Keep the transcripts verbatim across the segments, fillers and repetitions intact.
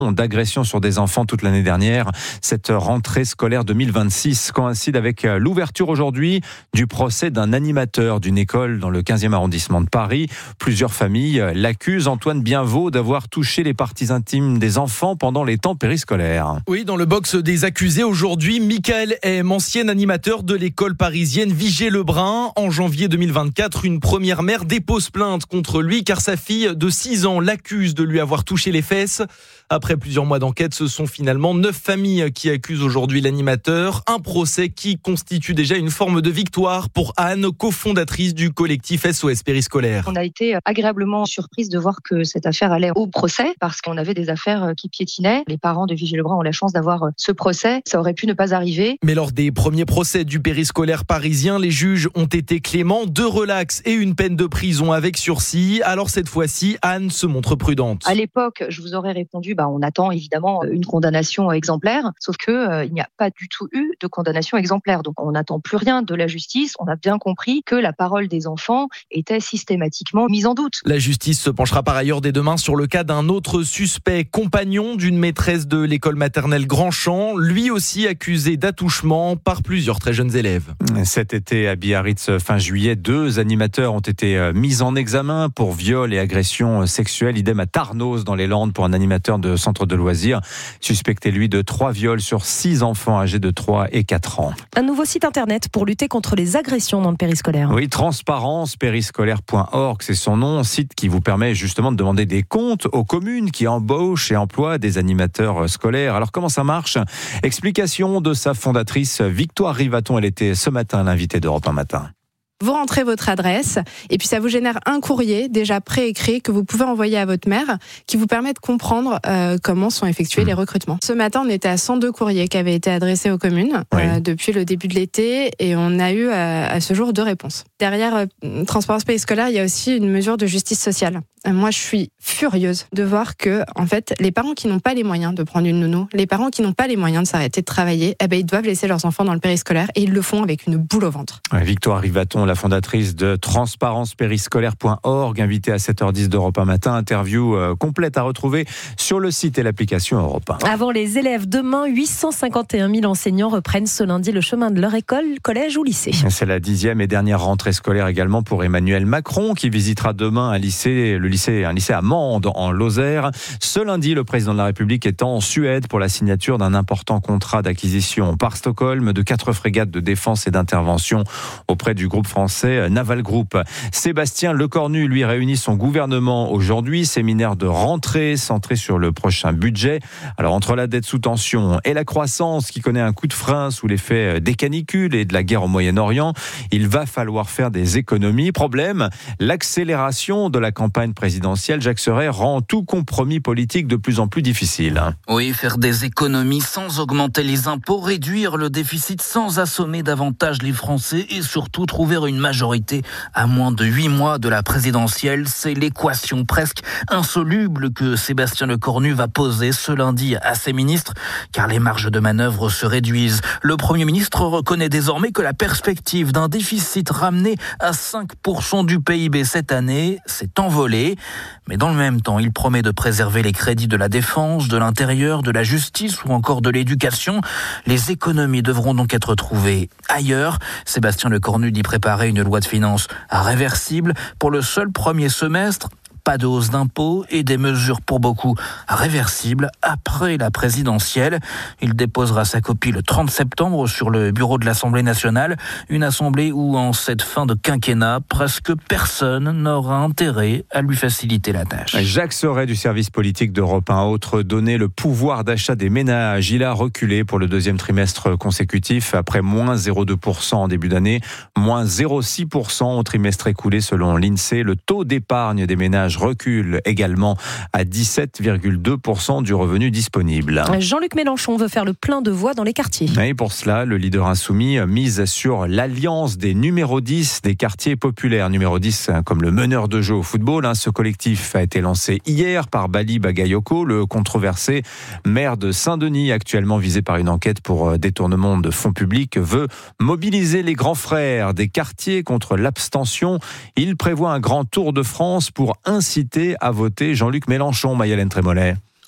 d'agressions sur des enfants toute l'année dernière. Cette rentrée scolaire deux mille vingt-six coïncide avec l'ouverture aujourd'hui du procès d'un animateur d'une école dans le quinzième arrondissement de Paris. Plusieurs familles l'accusent, Antoine Bienvaux, d'avoir touché les parties intimes des enfants pendant les temps périscolaires. Oui, dans le box des accusés aujourd'hui, Michael M, ancien animateur de l'école parisienne Vigée-Lebrun. En janvier deux mille vingt-quatre, une première mère dépose plainte contre lui car sa fille de six ans l'accuse de lui avoir touché les fesses. Après plusieurs mois d'enquête, ce sont finalement neuf familles qui accusent aujourd'hui l'animateur. Un procès qui constitue déjà une forme de victoire pour Anne, cofondatrice du collectif S O S Périscolaire. On a été agréablement surprise de voir que cette affaire allait au procès parce qu'on avait des affaires qui piétinaient. Les parents de Vigée-Lebrun ont la chance d'avoir ce procès. Ça aurait pu ne pas arriver. Mais lors des premiers procès du périscolaire parisien, les juges ont été cléments, deux relax et une peine de prison avec sursis. Alors cette fois-ci, Anne se montre prudente. À l'époque, je vous aurais répondu, bah, on attend évidemment une condamnation exemplaire, sauf que euh, il n'y a pas du tout eu de condamnation exemplaire. Donc on n'attend plus rien de la justice. On a bien compris que la parole des enfants était systématiquement mise en doute. La justice se penchera par ailleurs dès demain sur le cas d'un autre suspect, compagnon d'une maîtresse de l'école maternelle Grandchamp, lui aussi accusé d'attouchement par plusieurs très jeunes élèves. Cet été à Biarritz, fin juillet, deux animateurs ont été mis en examen pour viol et agression sexuelle. Idem à Tarnos dans les Landes pour un animateur de centre de loisirs, suspecté lui de trois viols sur six enfants âgés de trois et quatre ans. Un nouveau site internet pour lutter contre les agressions dans le périscolaire. Oui, transparence périscolaire point org, c'est son nom, site qui vous permet justement de demander des comptes aux communes qui embauchent et emploient des animateurs scolaires. Alors comment ça marche ? Explication de sa fondatrice Victoire Rivaton, elle était ce matin l'invitée d'Europe un matin. Vous rentrez votre adresse et puis ça vous génère un courrier déjà préécrit que vous pouvez envoyer à votre maire qui vous permet de comprendre euh, comment sont effectués mmh. les recrutements. Ce matin, on était à cent deux courriers qui avaient été adressés aux communes oui. euh, depuis le début de l'été et on a eu à, à ce jour deux réponses. Derrière euh, Transparence Périscolaire, il y a aussi une mesure de justice sociale. Euh, moi, je suis furieuse de voir que en fait, les parents qui n'ont pas les moyens de prendre une nounou, les parents qui n'ont pas les moyens de s'arrêter de travailler, eh ben, ils doivent laisser leurs enfants dans le périscolaire et ils le font avec une boule au ventre. Ouais, Victoire Rivaton, la fondatrice de transparence périscolaire point org, invitée à sept heures dix d'Europe un matin. Interview euh, complète à retrouver sur le site et l'application Europe un. Avant les élèves, demain, huit cent cinquante et un mille enseignants reprennent ce lundi le chemin de leur école, collège ou lycée. C'est la dixième et dernière rentrée scolaire également pour Emmanuel Macron qui visitera demain un lycée, le lycée, un lycée à Mende en Lozère. Ce lundi, le président de la République est en Suède pour la signature d'un important contrat d'acquisition par Stockholm de quatre frégates de défense et d'intervention auprès du groupe français Naval Group. Sébastien Lecornu, lui, réunit son gouvernement aujourd'hui. Séminaire de rentrée centré sur le prochain budget. Alors, entre la dette sous tension et la croissance qui connaît un coup de frein sous l'effet des canicules et de la guerre au Moyen-Orient, il va falloir faire des économies. Problème, l'accélération de la campagne présidentielle, Jacques Serret, rend tout compromis politique de plus en plus difficile. Oui, faire des économies sans augmenter les impôts, réduire le déficit sans assommer davantage les Français et surtout trouver une majorité à moins de huit mois de la présidentielle, c'est l'équation presque insoluble que Sébastien Lecornu va poser ce lundi à ses ministres, car les marges de manœuvre se réduisent. Le Premier ministre reconnaît désormais que la perspective d'un déficit ramené à cinq pour cent du P I B cette année s'est envolée. Mais dans le même temps, il promet de préserver les crédits de la défense, de l'intérieur, de la justice ou encore de l'éducation. Les économies devront donc être trouvées ailleurs. Sébastien Lecornu dit préparer une loi de finances réversible pour le seul premier semestre. Pas de hausse d'impôts et des mesures pour beaucoup réversibles après la présidentielle. Il déposera sa copie le trente septembre sur le bureau de l'Assemblée nationale. Une assemblée où, en cette fin de quinquennat, presque personne n'aura intérêt à lui faciliter la tâche. Jacques Serret du service politique d'Europe un, autre donné le pouvoir d'achat des ménages. Il a reculé pour le deuxième trimestre consécutif après moins zéro virgule deux pour cent en début d'année, moins zéro virgule six pour cent au trimestre écoulé selon l'INSEE. Le taux d'épargne des ménages recule également à dix-sept virgule deux pour cent du revenu disponible. Jean-Luc Mélenchon veut faire le plein de voix dans les quartiers. Et pour cela, le leader insoumis mise sur l'alliance des numéros dix des quartiers populaires. Numéro dix comme le meneur de jeu au football. Ce collectif a été lancé hier par Bali Bagayoko, le controversé maire de Saint-Denis, actuellement visé par une enquête pour détournement de fonds publics, veut mobiliser les grands frères des quartiers contre l'abstention. Il prévoit un grand tour de France pour inciter à voter Jean-Luc Mélenchon, Mayalène Trémollet.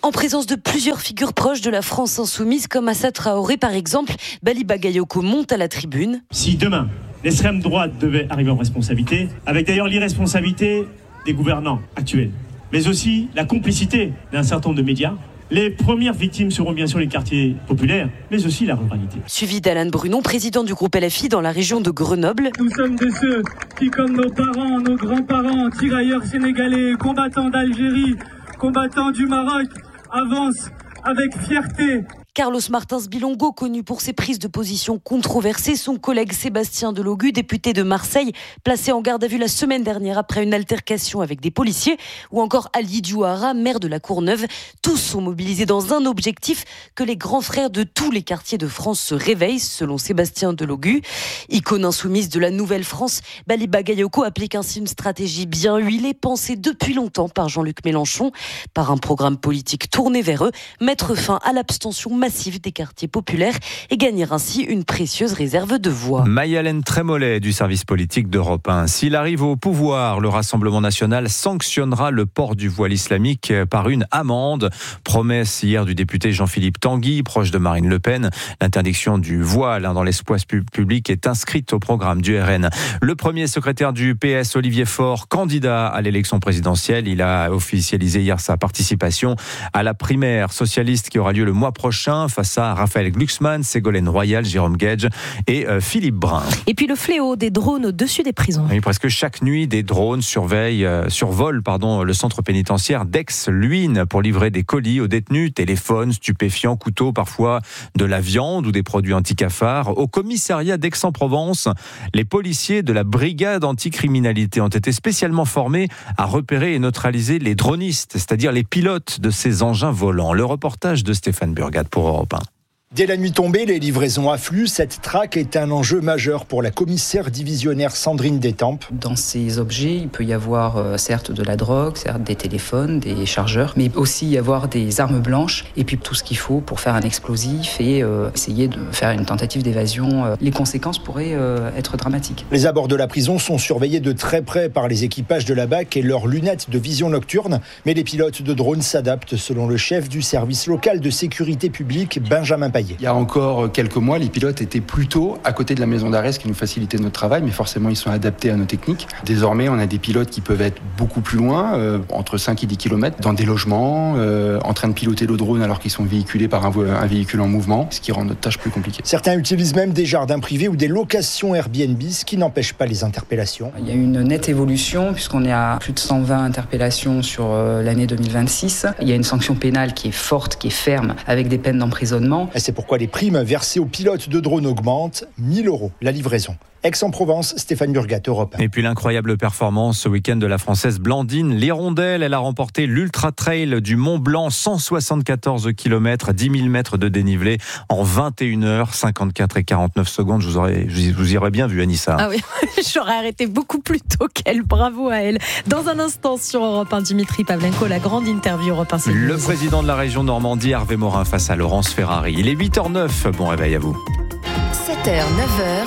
En présence de plusieurs figures proches de la France insoumise, comme Assa Traoré par exemple, Bali Bagayoko monte à la tribune. Si demain, l'extrême droite devait arriver en responsabilité, avec d'ailleurs l'irresponsabilité des gouvernants actuels, mais aussi la complicité d'un certain nombre de médias, les premières victimes seront bien sûr les quartiers populaires, mais aussi la ruralité. Suivi d'Alain Brunon, président du groupe L F I dans la région de Grenoble. Nous sommes de ceux qui, comme nos parents, nos grands-parents, tirailleurs sénégalais, combattants d'Algérie, combattants du Maroc, avancent avec fierté. Carlos Martins Bilongo, connu pour ses prises de position controversées, son collègue Sébastien Delogu, député de Marseille, placé en garde à vue la semaine dernière après une altercation avec des policiers, ou encore Ali Diouara, maire de la Courneuve. Tous sont mobilisés dans un objectif, que les grands frères de tous les quartiers de France se réveillent, selon Sébastien Delogu. Icône insoumise de la Nouvelle-France, Bali Bagayoko applique ainsi une stratégie bien huilée, pensée depuis longtemps par Jean-Luc Mélenchon. Par un programme politique tourné vers eux, mettre fin à l'abstention massif des quartiers populaires et gagner ainsi une précieuse réserve de voix. Maï-Hélène Trémollet du service politique d'Europe un. S'il arrive au pouvoir, le Rassemblement national sanctionnera le port du voile islamique par une amende. Promesse hier du député Jean-Philippe Tanguy, proche de Marine Le Pen. L'interdiction du voile dans l'espace public est inscrite au programme du R N. Le premier secrétaire du P S, Olivier Faure, candidat à l'élection présidentielle, il a officialisé hier sa participation à la primaire socialiste qui aura lieu le mois prochain face à Raphaël Glucksmann, Ségolène Royal, Jérôme Gage et euh, Philippe Brun. Et puis le fléau des drones au-dessus des prisons. Oui, presque chaque nuit, des drones surveillent, euh, survolent pardon, le centre pénitentiaire d'Aix-Luynes pour livrer des colis aux détenus, téléphones, stupéfiants, couteaux, parfois de la viande ou des produits anti-cafards. Au commissariat d'Aix-en-Provence, les policiers de la brigade anticriminalité ont été spécialement formés à repérer et neutraliser les dronistes, c'est-à-dire les pilotes de ces engins volants. Le reportage de Stéphane Burgat pour Europe un. Dès la nuit tombée, les livraisons affluent. Cette traque est un enjeu majeur pour la commissaire divisionnaire Sandrine Détampes. Dans ces objets, il peut y avoir euh, certes de la drogue, certes des téléphones, des chargeurs, mais aussi y avoir des armes blanches et puis tout ce qu'il faut pour faire un explosif et euh, essayer de faire une tentative d'évasion. Euh, les conséquences pourraient euh, être dramatiques. Les abords de la prison sont surveillés de très près par les équipages de la B A C et leurs lunettes de vision nocturne, mais les pilotes de drones s'adaptent selon le chef du service local de sécurité publique, Benjamin Payet. Il y a encore quelques mois, les pilotes étaient plutôt à côté de la maison d'arrêt, ce qui nous facilitait notre travail, mais forcément ils sont adaptés à nos techniques. Désormais, on a des pilotes qui peuvent être beaucoup plus loin, euh, entre cinq et dix kilomètres, dans des logements, euh, en train de piloter le drone alors qu'ils sont véhiculés par un, vo- un véhicule en mouvement, ce qui rend notre tâche plus compliquée. Certains utilisent même des jardins privés ou des locations Airbnb, ce qui n'empêche pas les interpellations. Il y a une nette évolution puisqu'on est à plus de cent vingt interpellations sur euh, l'année deux mille vingt-six. Il y a une sanction pénale qui est forte, qui est ferme, avec des peines d'emprisonnement. Et c'est pourquoi les primes versées aux pilotes de drones augmentent. mille euros la livraison. Aix-en-Provence, Stéphane Burgat, Europe un. Et puis l'incroyable performance ce week-end de la Française Blandine Lirondelle. Elle a remporté l'Ultra Trail du Mont Blanc, cent soixante-quatorze kilomètres, dix mille mètres de dénivelé en vingt et une heures cinquante-quatre et quarante-neuf secondes. Je vous aurais, je vous y aurais bien vu, Anissa. Ah oui, j'aurais arrêté beaucoup plus tôt qu'elle. Bravo à elle. Dans un instant sur Europe un, Dimitri Pavlenko, la grande interview Europe un. Le président de la région Normandie, Hervé Morin, face à Laurence Ferrari. Il est huit heures neuf. Bon réveil à vous. sept heures, neuf heures.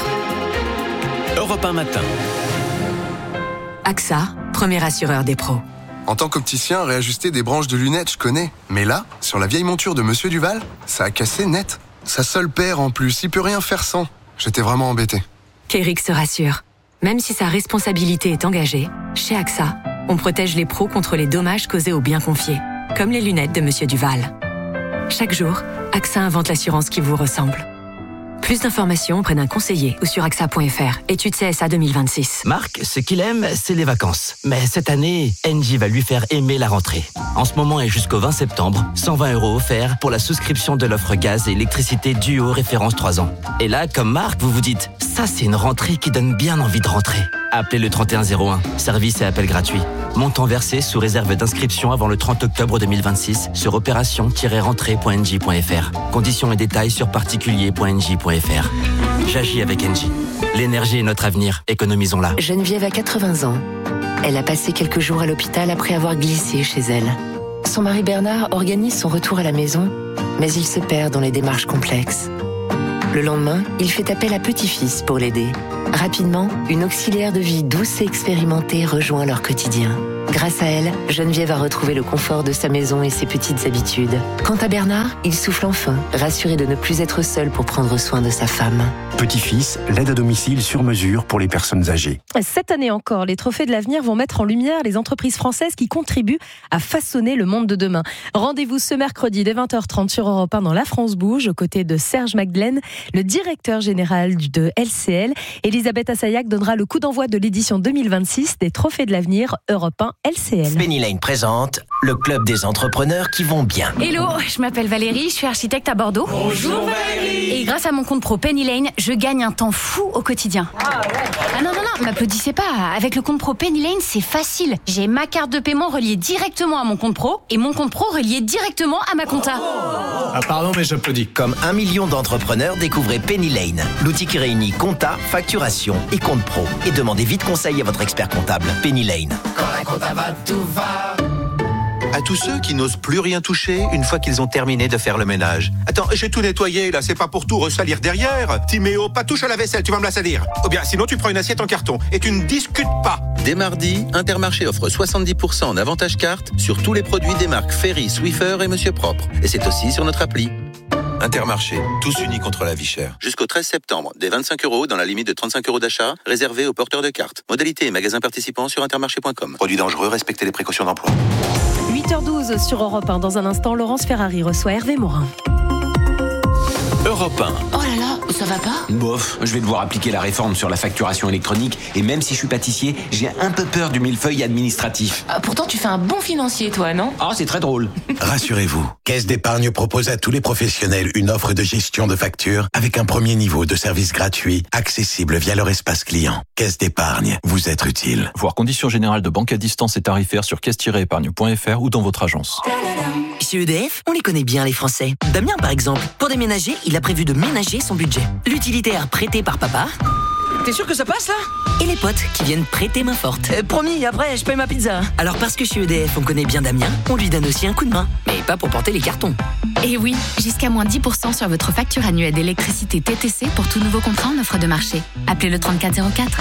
Europe un matin. A X A, premier assureur des pros. En tant qu'opticien, réajuster des branches de lunettes, je connais. Mais là, sur la vieille monture de Monsieur Duval, ça a cassé net. Sa seule paire en plus, il peut rien faire sans. J'étais vraiment embêté. Kérix se rassure. Même si sa responsabilité est engagée, chez A X A, on protège les pros contre les dommages causés aux biens confiés, comme les lunettes de Monsieur Duval. Chaque jour, A X A invente l'assurance qui vous ressemble. Plus d'informations auprès d'un conseiller ou sur A X A point F R. Étude C S A deux mille vingt-six. Marc, ce qu'il aime, c'est les vacances. Mais cette année, Engie va lui faire aimer la rentrée. En ce moment et jusqu'au vingt septembre, cent vingt euros offerts pour la souscription de l'offre gaz et électricité Duo référence trois ans. Et là, comme Marc, vous vous dites, ça c'est une rentrée qui donne bien envie de rentrer. Appelez le trente et un zéro un. Service et appel gratuit. Montant versé sous réserve d'inscription avant le trente octobre deux mille vingt-six sur opération tiret rentrée point engie point F R. Conditions et détails sur particulier point engie point F R. J'agis avec Engie. L'énergie est notre avenir. Économisons-la. Geneviève a quatre-vingts ans. Elle a passé quelques jours à l'hôpital après avoir glissé chez elle. Son mari Bernard organise son retour à la maison, mais il se perd dans les démarches complexes. Le lendemain, il fait appel à petit-fils pour l'aider. Rapidement, une auxiliaire de vie douce et expérimentée rejoint leur quotidien. Grâce à elle, Geneviève a retrouvé le confort de sa maison et ses petites habitudes. Quant à Bernard, il souffle enfin, rassuré de ne plus être seul pour prendre soin de sa femme. Petit-fils, l'aide à domicile sur mesure pour les personnes âgées. Cette année encore, les Trophées de l'avenir vont mettre en lumière les entreprises françaises qui contribuent à façonner le monde de demain. Rendez-vous ce mercredi dès vingt heures trente sur Europe un dans La France Bouge, aux côtés de Serge Magdelaine, le directeur général de L C L. Elisabeth Assayag donnera le coup d'envoi de l'édition deux mille vingt-six des Trophées de l'avenir Europe un L C L. Penny Lane présente le club des entrepreneurs qui vont bien. Hello, je m'appelle Valérie, je suis architecte à Bordeaux. Bonjour Valérie. Et grâce à mon compte pro Penny Lane, je gagne un temps fou au quotidien. Ah, ouais. ah non, non, non, m'applaudissez pas. Avec le compte pro Penny Lane, c'est facile. J'ai ma carte de paiement reliée directement à mon compte pro et mon compte pro relié directement à ma compta. Oh. Ah pardon, mais j'applaudis. Comme un million d'entrepreneurs, découvrez Penny Lane, l'outil qui réunit compta, facturation et compte pro. Et demandez vite conseil à votre expert comptable. Penny Lane. Quand la compta va, tout va. À tous ceux qui n'osent plus rien toucher une fois qu'ils ont terminé de faire le ménage. Attends, j'ai tout nettoyé là, c'est pas pour tout ressalir derrière. Timéo, pas touche à la vaisselle, tu vas me la salir. Ou bien sinon tu prends une assiette en carton et tu ne discutes pas. Dès mardi, Intermarché offre soixante-dix pour cent en avantage carte sur tous les produits des marques Ferry, Swiffer et Monsieur Propre. Et c'est aussi sur notre appli. Intermarché, tous unis contre la vie chère. Jusqu'au treize septembre, des vingt-cinq euros dans la limite de trente-cinq euros d'achat, réservés aux porteurs de cartes. Modalité et magasins participants sur intermarché point com. Produits dangereux, respectez les précautions d'emploi. huit heures douze sur Europe un. Dans un instant, Laurence Ferrari reçoit Hervé Morin. Europe un. Oh là là, ça va pas ? Bof, je vais devoir appliquer la réforme sur la facturation électronique et même si je suis pâtissier, j'ai un peu peur du millefeuille administratif. Ah, pourtant, tu fais un bon financier, toi, non ? Ah, c'est très drôle. Rassurez-vous, Caisse d'épargne propose à tous les professionnels une offre de gestion de factures avec un premier niveau de service gratuit, accessible via leur espace client. Caisse d'épargne, vous êtes utile. Voir conditions générales de banque à distance et tarifaires sur caisse tiret épargne point f r ou dans votre agence. Chez E D F, on les connaît bien les Français. Damien par exemple, pour déménager, il a prévu de ménager son budget. L'utilitaire prêté par papa. T'es sûr que ça passe là ? Et les potes qui viennent prêter main forte. euh, Promis, après je paye ma pizza. Alors parce que chez E D F on connaît bien Damien, on lui donne aussi un coup de main. Mais pas pour porter les cartons. Et oui, jusqu'à moins dix pour cent sur votre facture annuelle d'électricité T T C pour tout nouveau contrat en offre de marché. Appelez le trente-quatre zéro quatre.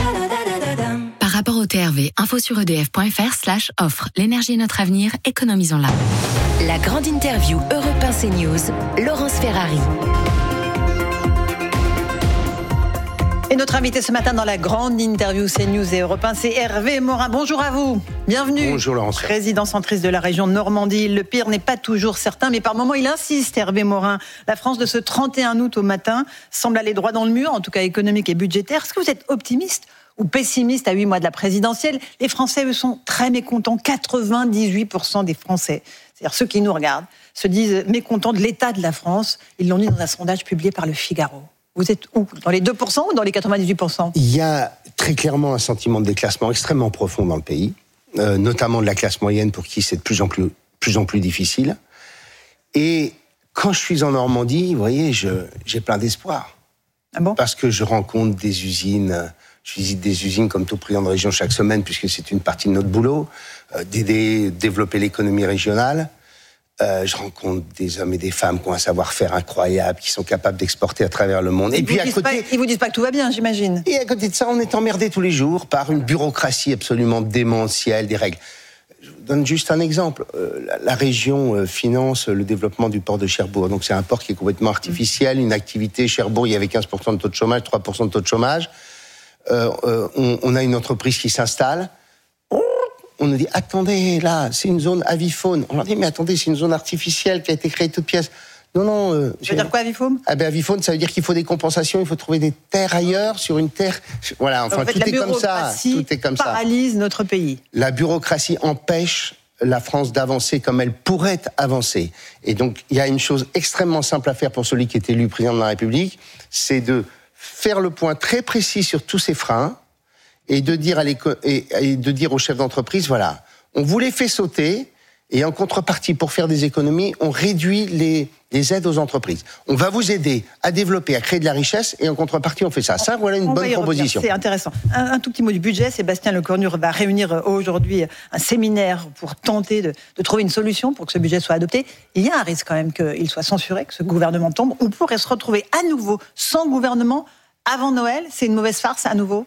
Par rapport au T R V, info sur edf.fr slash offre. L'énergie est notre avenir, économisons-la. La grande interview Europe un CNews, Laurence Ferrari. Et notre invité ce matin dans la grande interview CNews et Europe un, c'est Hervé Morin. Bonjour à vous. Bienvenue. Bonjour Laurence. Président centriste de la région Normandie. Le pire n'est pas toujours certain, mais par moments il insiste, Hervé Morin. La France de ce trente et un août au matin semble aller droit dans le mur, en tout cas économique et budgétaire. Est-ce que vous êtes optimiste ou pessimiste à huit mois de la présidentielle? Les Français, eux, sont très mécontents. quatre-vingt-dix-huit pour cent des Français, c'est-à-dire ceux qui nous regardent, se disent mécontents de l'état de la France. Ils l'ont dit dans un sondage publié par Le Figaro. Vous êtes où ? Dans les deux pour cent ou dans les quatre-vingt-dix-huit pour cent ? Il y a très clairement un sentiment de déclassement extrêmement profond dans le pays, euh, notamment de la classe moyenne pour qui c'est de plus en plus, plus en plus difficile. Et quand je suis en Normandie, vous voyez, je, j'ai plein d'espoir. Ah bon ? Parce que je rencontre des usines, je visite des usines comme tout président de région chaque semaine, puisque c'est une partie de notre boulot, euh, d'aider, développer l'économie régionale. Euh, je rencontre des hommes et des femmes qui ont un savoir-faire incroyable, qui sont capables d'exporter à travers le monde. Et, et puis à côté, pas, ils vous disent pas que tout va bien, j'imagine. Et à côté de ça, on est emmerdé tous les jours par une bureaucratie absolument démentielle, des règles. Je vous donne juste un exemple. Euh, la, la région euh, finance le développement du port de Cherbourg. Donc c'est un port qui est complètement artificiel, une activité. Cherbourg, il y avait quinze pour cent de taux de chômage, trois pour cent de taux de chômage. Euh, euh, on, on a une entreprise qui s'installe. On nous dit, attendez, là, c'est une zone avifaune. On leur dit, mais attendez, c'est une zone artificielle qui a été créée toute pièce. Non, non... Euh, ça veut dire quoi, avifaune ? Ah ben, avifaune, ça veut dire qu'il faut des compensations, il faut trouver des terres ailleurs, sur une terre... Voilà, enfin, en fait, tout, est comme ça, tout est comme ça. La bureaucratie paralyse notre pays. La bureaucratie empêche la France d'avancer comme elle pourrait avancer. Et donc, il y a une chose extrêmement simple à faire pour celui qui est élu président de la République, c'est de faire le point très précis sur tous ces freins, et de dire à l'éco- et, et de dire aux chefs d'entreprise, voilà, on vous les fait sauter, et en contrepartie, pour faire des économies, on réduit les, les aides aux entreprises. On va vous aider à développer, à créer de la richesse, et en contrepartie, on fait ça. Ça, voilà une on bonne proposition. C'est intéressant. Un, un tout petit mot du budget. Sébastien Lecornu va réunir aujourd'hui un séminaire pour tenter de, de trouver une solution pour que ce budget soit adopté. Il y a un risque quand même qu'il soit censuré, que ce gouvernement tombe. On pourrait se retrouver à nouveau sans gouvernement avant Noël. C'est une mauvaise farce à nouveau ?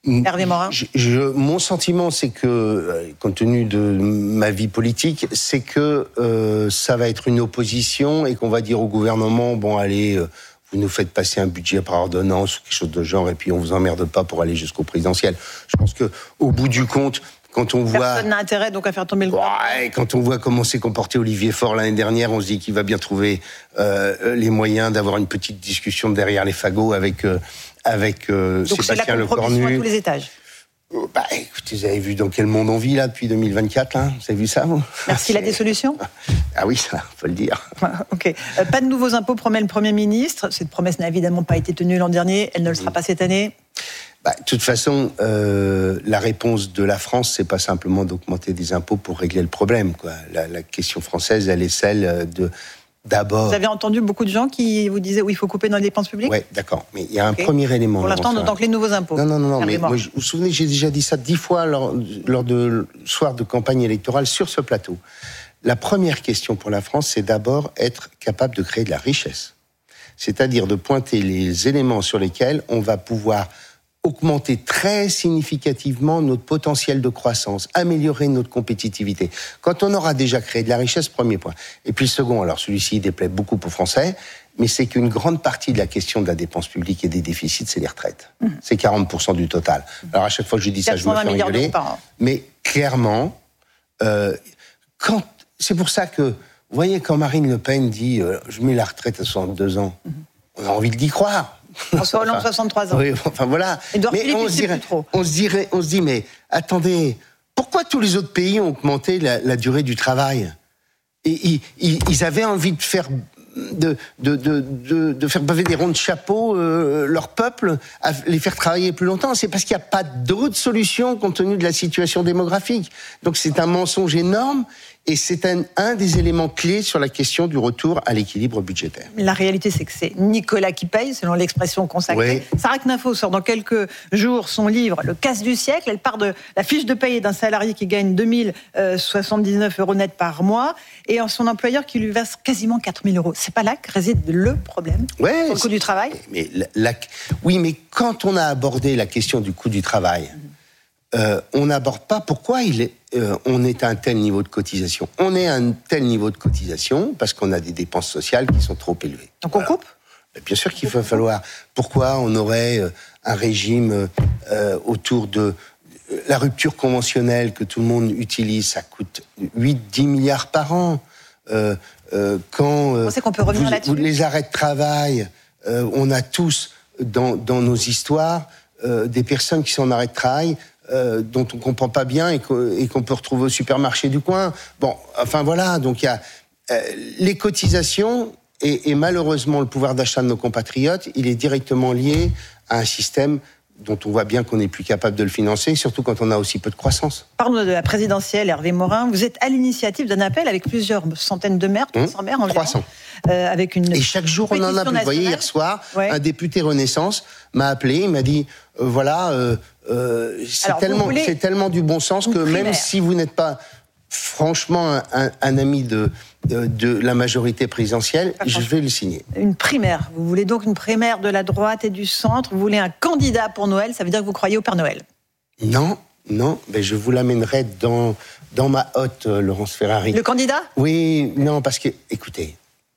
Hervé Morin. je, je, Mon sentiment, c'est que, compte tenu de ma vie politique, c'est que euh, ça va être une opposition et qu'on va dire au gouvernement, bon allez, euh, vous nous faites passer un budget par ordonnance ou quelque chose de genre et puis on vous emmerde pas pour aller jusqu'au présidentiel. Je pense que au bout du compte, quand on voit... Personne n'a intérêt donc à faire tomber le gouvernement. Ouais, quand on voit comment s'est comporté Olivier Faure l'année dernière, on se dit qu'il va bien trouver euh, les moyens d'avoir une petite discussion derrière les fagots avec, euh, avec euh, Sébastien Lecornu. Donc c'est la compromission à tous les étages. Bah, écoutez, vous avez vu dans quel monde on vit là depuis deux mille vingt-quatre, là. Vous avez vu ça, vous? Est-ce qu'il a des solutions? Ah oui, ça, faut le dire. Ok. Euh, pas de nouveaux impôts, promet le Premier ministre. Cette promesse n'a évidemment pas été tenue l'an dernier. Elle ne le sera pas cette année. Bah, de toute façon, euh, la réponse de la France, c'est pas simplement d'augmenter des impôts pour régler le problème, quoi. La, la question française, elle est celle de d'abord. Vous avez entendu beaucoup de gens qui vous disaient oui, il faut couper dans les dépenses publiques. Oui, d'accord. Mais il y a un okay. premier élément. Pour l'instant, on entend que les nouveaux impôts. Non, non, non. non mais moi, je, vous vous souvenez, j'ai déjà dit ça dix fois lors, lors de soir de campagne électorale sur ce plateau. La première question pour la France, c'est d'abord être capable de créer de la richesse. C'est-à-dire de pointer les éléments sur lesquels on va pouvoir augmenter très significativement notre potentiel de croissance, améliorer notre compétitivité. Quand on aura déjà créé de la richesse, premier point. Et puis le second, alors celui-ci il déplaît beaucoup aux Français, mais c'est qu'une grande partie de la question de la dépense publique et des déficits, c'est les retraites. Mmh. C'est quarante pour cent du total. Alors à chaque fois que je dis ça, je me fais rigoler. Mais clairement, euh, quand, c'est pour ça que, vous voyez, quand Marine Le Pen dit euh, « je mets la retraite à soixante-deux ans mmh. », on a envie d'y croire. François Hollande, enfin, soixante-trois ans. Oui, enfin voilà. Edouard mais Philippe, on, se dirait, trop. on se dirait, on se dit, mais attendez, pourquoi tous les autres pays ont augmenté la, la durée du travail? Et, ils, ils avaient envie de faire, de, de, de, de, de faire baver des ronds de chapeau euh, leur peuple, à les faire travailler plus longtemps. C'est parce qu'il n'y a pas d'autre solution compte tenu de la situation démographique. Donc c'est un mensonge énorme. Et c'est un, un des éléments clés sur la question du retour à l'équilibre budgétaire. La réalité, c'est que c'est Nicolas qui paye, selon l'expression consacrée. Oui. Sarah Knafo sort dans quelques jours son livre « Le casse du siècle ». Elle part de la fiche de paye d'un salarié qui gagne deux mille soixante-dix-neuf euros net par mois et son employeur qui lui verse quasiment quatre mille euros. C'est pas là que réside le problème, ouais, sur le coût du travail? mais la, la, Oui, mais quand on a abordé la question du coût du travail, mmh. Euh, on n'aborde pas pourquoi il est, euh, on est à un tel niveau de cotisation. On est à un tel niveau de cotisation parce qu'on a des dépenses sociales qui sont trop élevées. Donc on voilà. coupe ? Bien sûr qu'il va falloir. Pourquoi on aurait euh, un régime euh, autour de euh, la rupture conventionnelle que tout le monde utilise, ça coûte huit à dix milliards par an. Euh, euh, quand euh, qu'on peut revenir vous, là-dessus ? vous, les arrêts de travail, euh, on a tous dans, dans nos histoires euh, des personnes qui sont en arrêt de travail. Euh, dont on comprend pas bien et, que, et qu'on peut retrouver au supermarché du coin. Bon, enfin voilà, donc il y a euh, les cotisations et, et malheureusement le pouvoir d'achat de nos compatriotes, il est directement lié à un système dont on voit bien qu'on n'est plus capable de le financer, surtout quand on a aussi peu de croissance. Parlons de la présidentielle, Hervé Morin. Vous êtes à l'initiative d'un appel avec plusieurs centaines de maires, trois cents maires environ. trois cents. Euh, avec une et chaque jour, on en a plus. Vous voyez, hier soir, ouais. un député Renaissance m'a appelé, il m'a dit, euh, voilà, euh, euh, c'est, Alors, tellement, voulez... c'est tellement du bon sens que primaire. Même si vous n'êtes pas franchement un, un, un ami de, de, de la majorité présidentielle, je vais le signer. Une primaire. Vous voulez donc une primaire de la droite et du centre. Vous voulez un candidat pour Noël. Ça veut dire que vous croyez au Père Noël? Non, non. Mais je vous l'amènerai dans, dans ma hotte, euh, Laurence Ferrari. Le candidat? Oui, non, parce que, écoutez,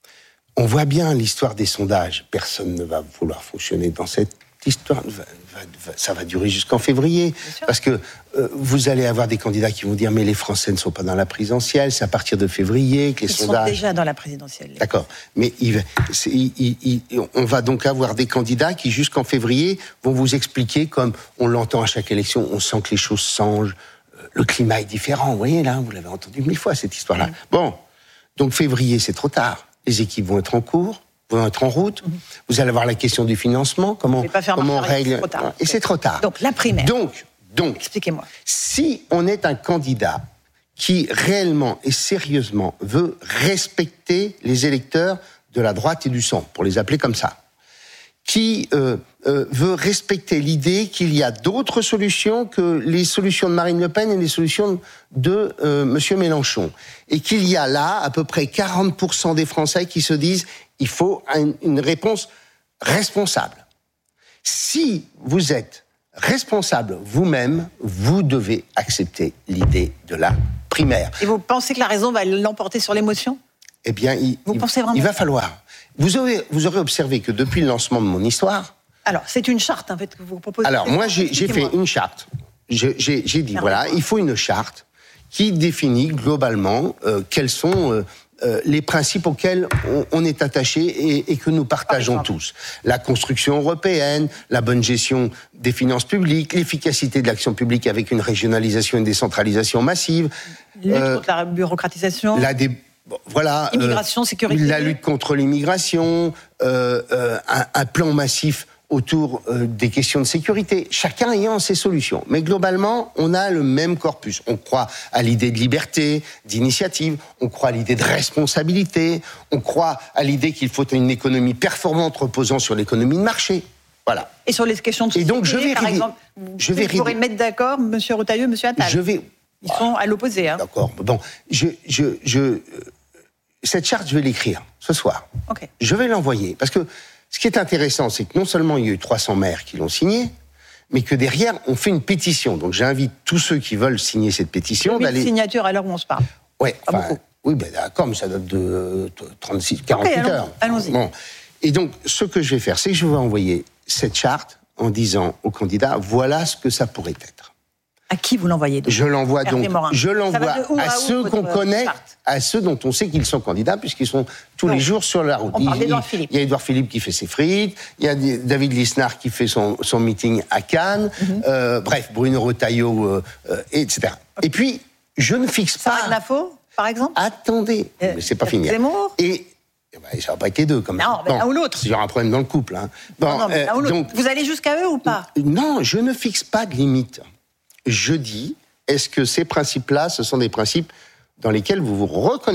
on voit bien l'histoire des sondages. Personne ne va vouloir fonctionner dans cette histoire. Va, va, va, ça va durer jusqu'en février. Parce que euh, vous allez avoir des candidats qui vont dire « mais les Français ne sont pas dans la présidentielle, c'est à partir de février que les Ils sondages... » Ils sont déjà dans la présidentielle. D'accord. Mais il, c'est, il, il, il, on va donc avoir des candidats qui, jusqu'en février, vont vous expliquer, comme on l'entend à chaque élection, on sent que les choses changent, le climat est différent. Vous voyez, là, vous l'avez entendu mille fois, cette histoire-là. Mmh. Bon, donc février, c'est trop tard. Les équipes vont être en cours, vont être en route. Mmh. Vous allez avoir la question du financement, comment, comment on règle. C'est trop tard. Et c'est trop tard. Donc la primaire. Donc, donc expliquez-moi. Si on est un candidat qui réellement et sérieusement veut respecter les électeurs de la droite et du centre, pour les appeler comme ça, qui euh, euh, veut respecter l'idée qu'il y a d'autres solutions que les solutions de Marine Le Pen et les solutions de euh, Monsieur Mélenchon. Et qu'il y a là à peu près quarante pour cent des Français qui se disent il faut un, une réponse responsable. Si vous êtes responsable vous-même, vous devez accepter l'idée de la primaire. Et vous pensez que la raison va l'emporter sur l'émotion ? Eh bien, il, vous il, pensez vraiment il va falloir. Vous aurez, vous aurez observé que depuis le lancement de mon histoire... Alors, c'est une charte, en fait, que vous proposez. Alors, moi, j'ai, j'ai fait une charte. Je, j'ai, j'ai dit, voilà, il faut une charte qui définit globalement euh, quels sont euh, euh, les principes auxquels on, on est attaché et, et que nous partageons tous. La construction européenne, la bonne gestion des finances publiques, l'efficacité de l'action publique avec une régionalisation et une décentralisation massive. Lutte euh, contre la bureaucratisation. La dé... Bon, voilà, immigration, euh, sécurité. La lutte contre l'immigration, euh, euh, un, un plan massif autour euh, des questions de sécurité, chacun ayant ses solutions. Mais globalement, on a le même corpus. On croit à l'idée de liberté, d'initiative, on croit à l'idée de responsabilité, on croit à l'idée qu'il faut une économie performante reposant sur l'économie de marché. Voilà. Et sur les questions de sécurité, Et donc, je vais par rider, exemple, je vous vais pourrez rider. mettre d'accord M. Retailleau, M. Attal. Je vais... Ils sont à l'opposé. Hein. D'accord. Bon, je... je, je cette charte, je vais l'écrire ce soir. Okay. Je vais l'envoyer. Parce que ce qui est intéressant, c'est que non seulement il y a eu trois cents maires qui l'ont signé, mais que derrière, on fait une pétition. Donc j'invite tous ceux qui veulent signer cette pétition d'aller... signatures à l'heure où on se parle. Ouais, enfin, oui, ben d'accord, mais ça date de trente-six, quarante-huit okay, allons, heures. Allons-y. Bon. Et donc, ce que je vais faire, c'est que je vais envoyer cette charte en disant aux candidats, voilà ce que ça pourrait être. À qui vous l'envoyez donc ? Je l'envoie donc, je l'envoie à, à ceux qu'on connaît, charte. à ceux dont on sait qu'ils sont candidats, puisqu'ils sont tous donc, les jours sur la route. On parle il, d'Édouard Philippe. Il y a Édouard Philippe qui fait ses frites, il y a David Lisnard qui fait son, son meeting à Cannes, mm-hmm. euh, bref, Bruno Retailleau, euh, euh, et cetera. Okay. Et puis, je ne fixe pas... Sarah Gnafo, par exemple ? Attendez, euh, mais c'est pas fini. Zemmour ? Et... Ben, ça va pas être les deux, quand même. Non, mais l'un ou l'autre. Il y aura un problème dans le couple. Hein. Bon, non, non, mais l'un ou l'autre. Donc, vous allez jusqu'à eux ou pas ? Non, je ne fixe pas de limite. Je dis... Est-ce que ces principes-là, ce sont des principes dans lesquels vous vous reconnaissez ?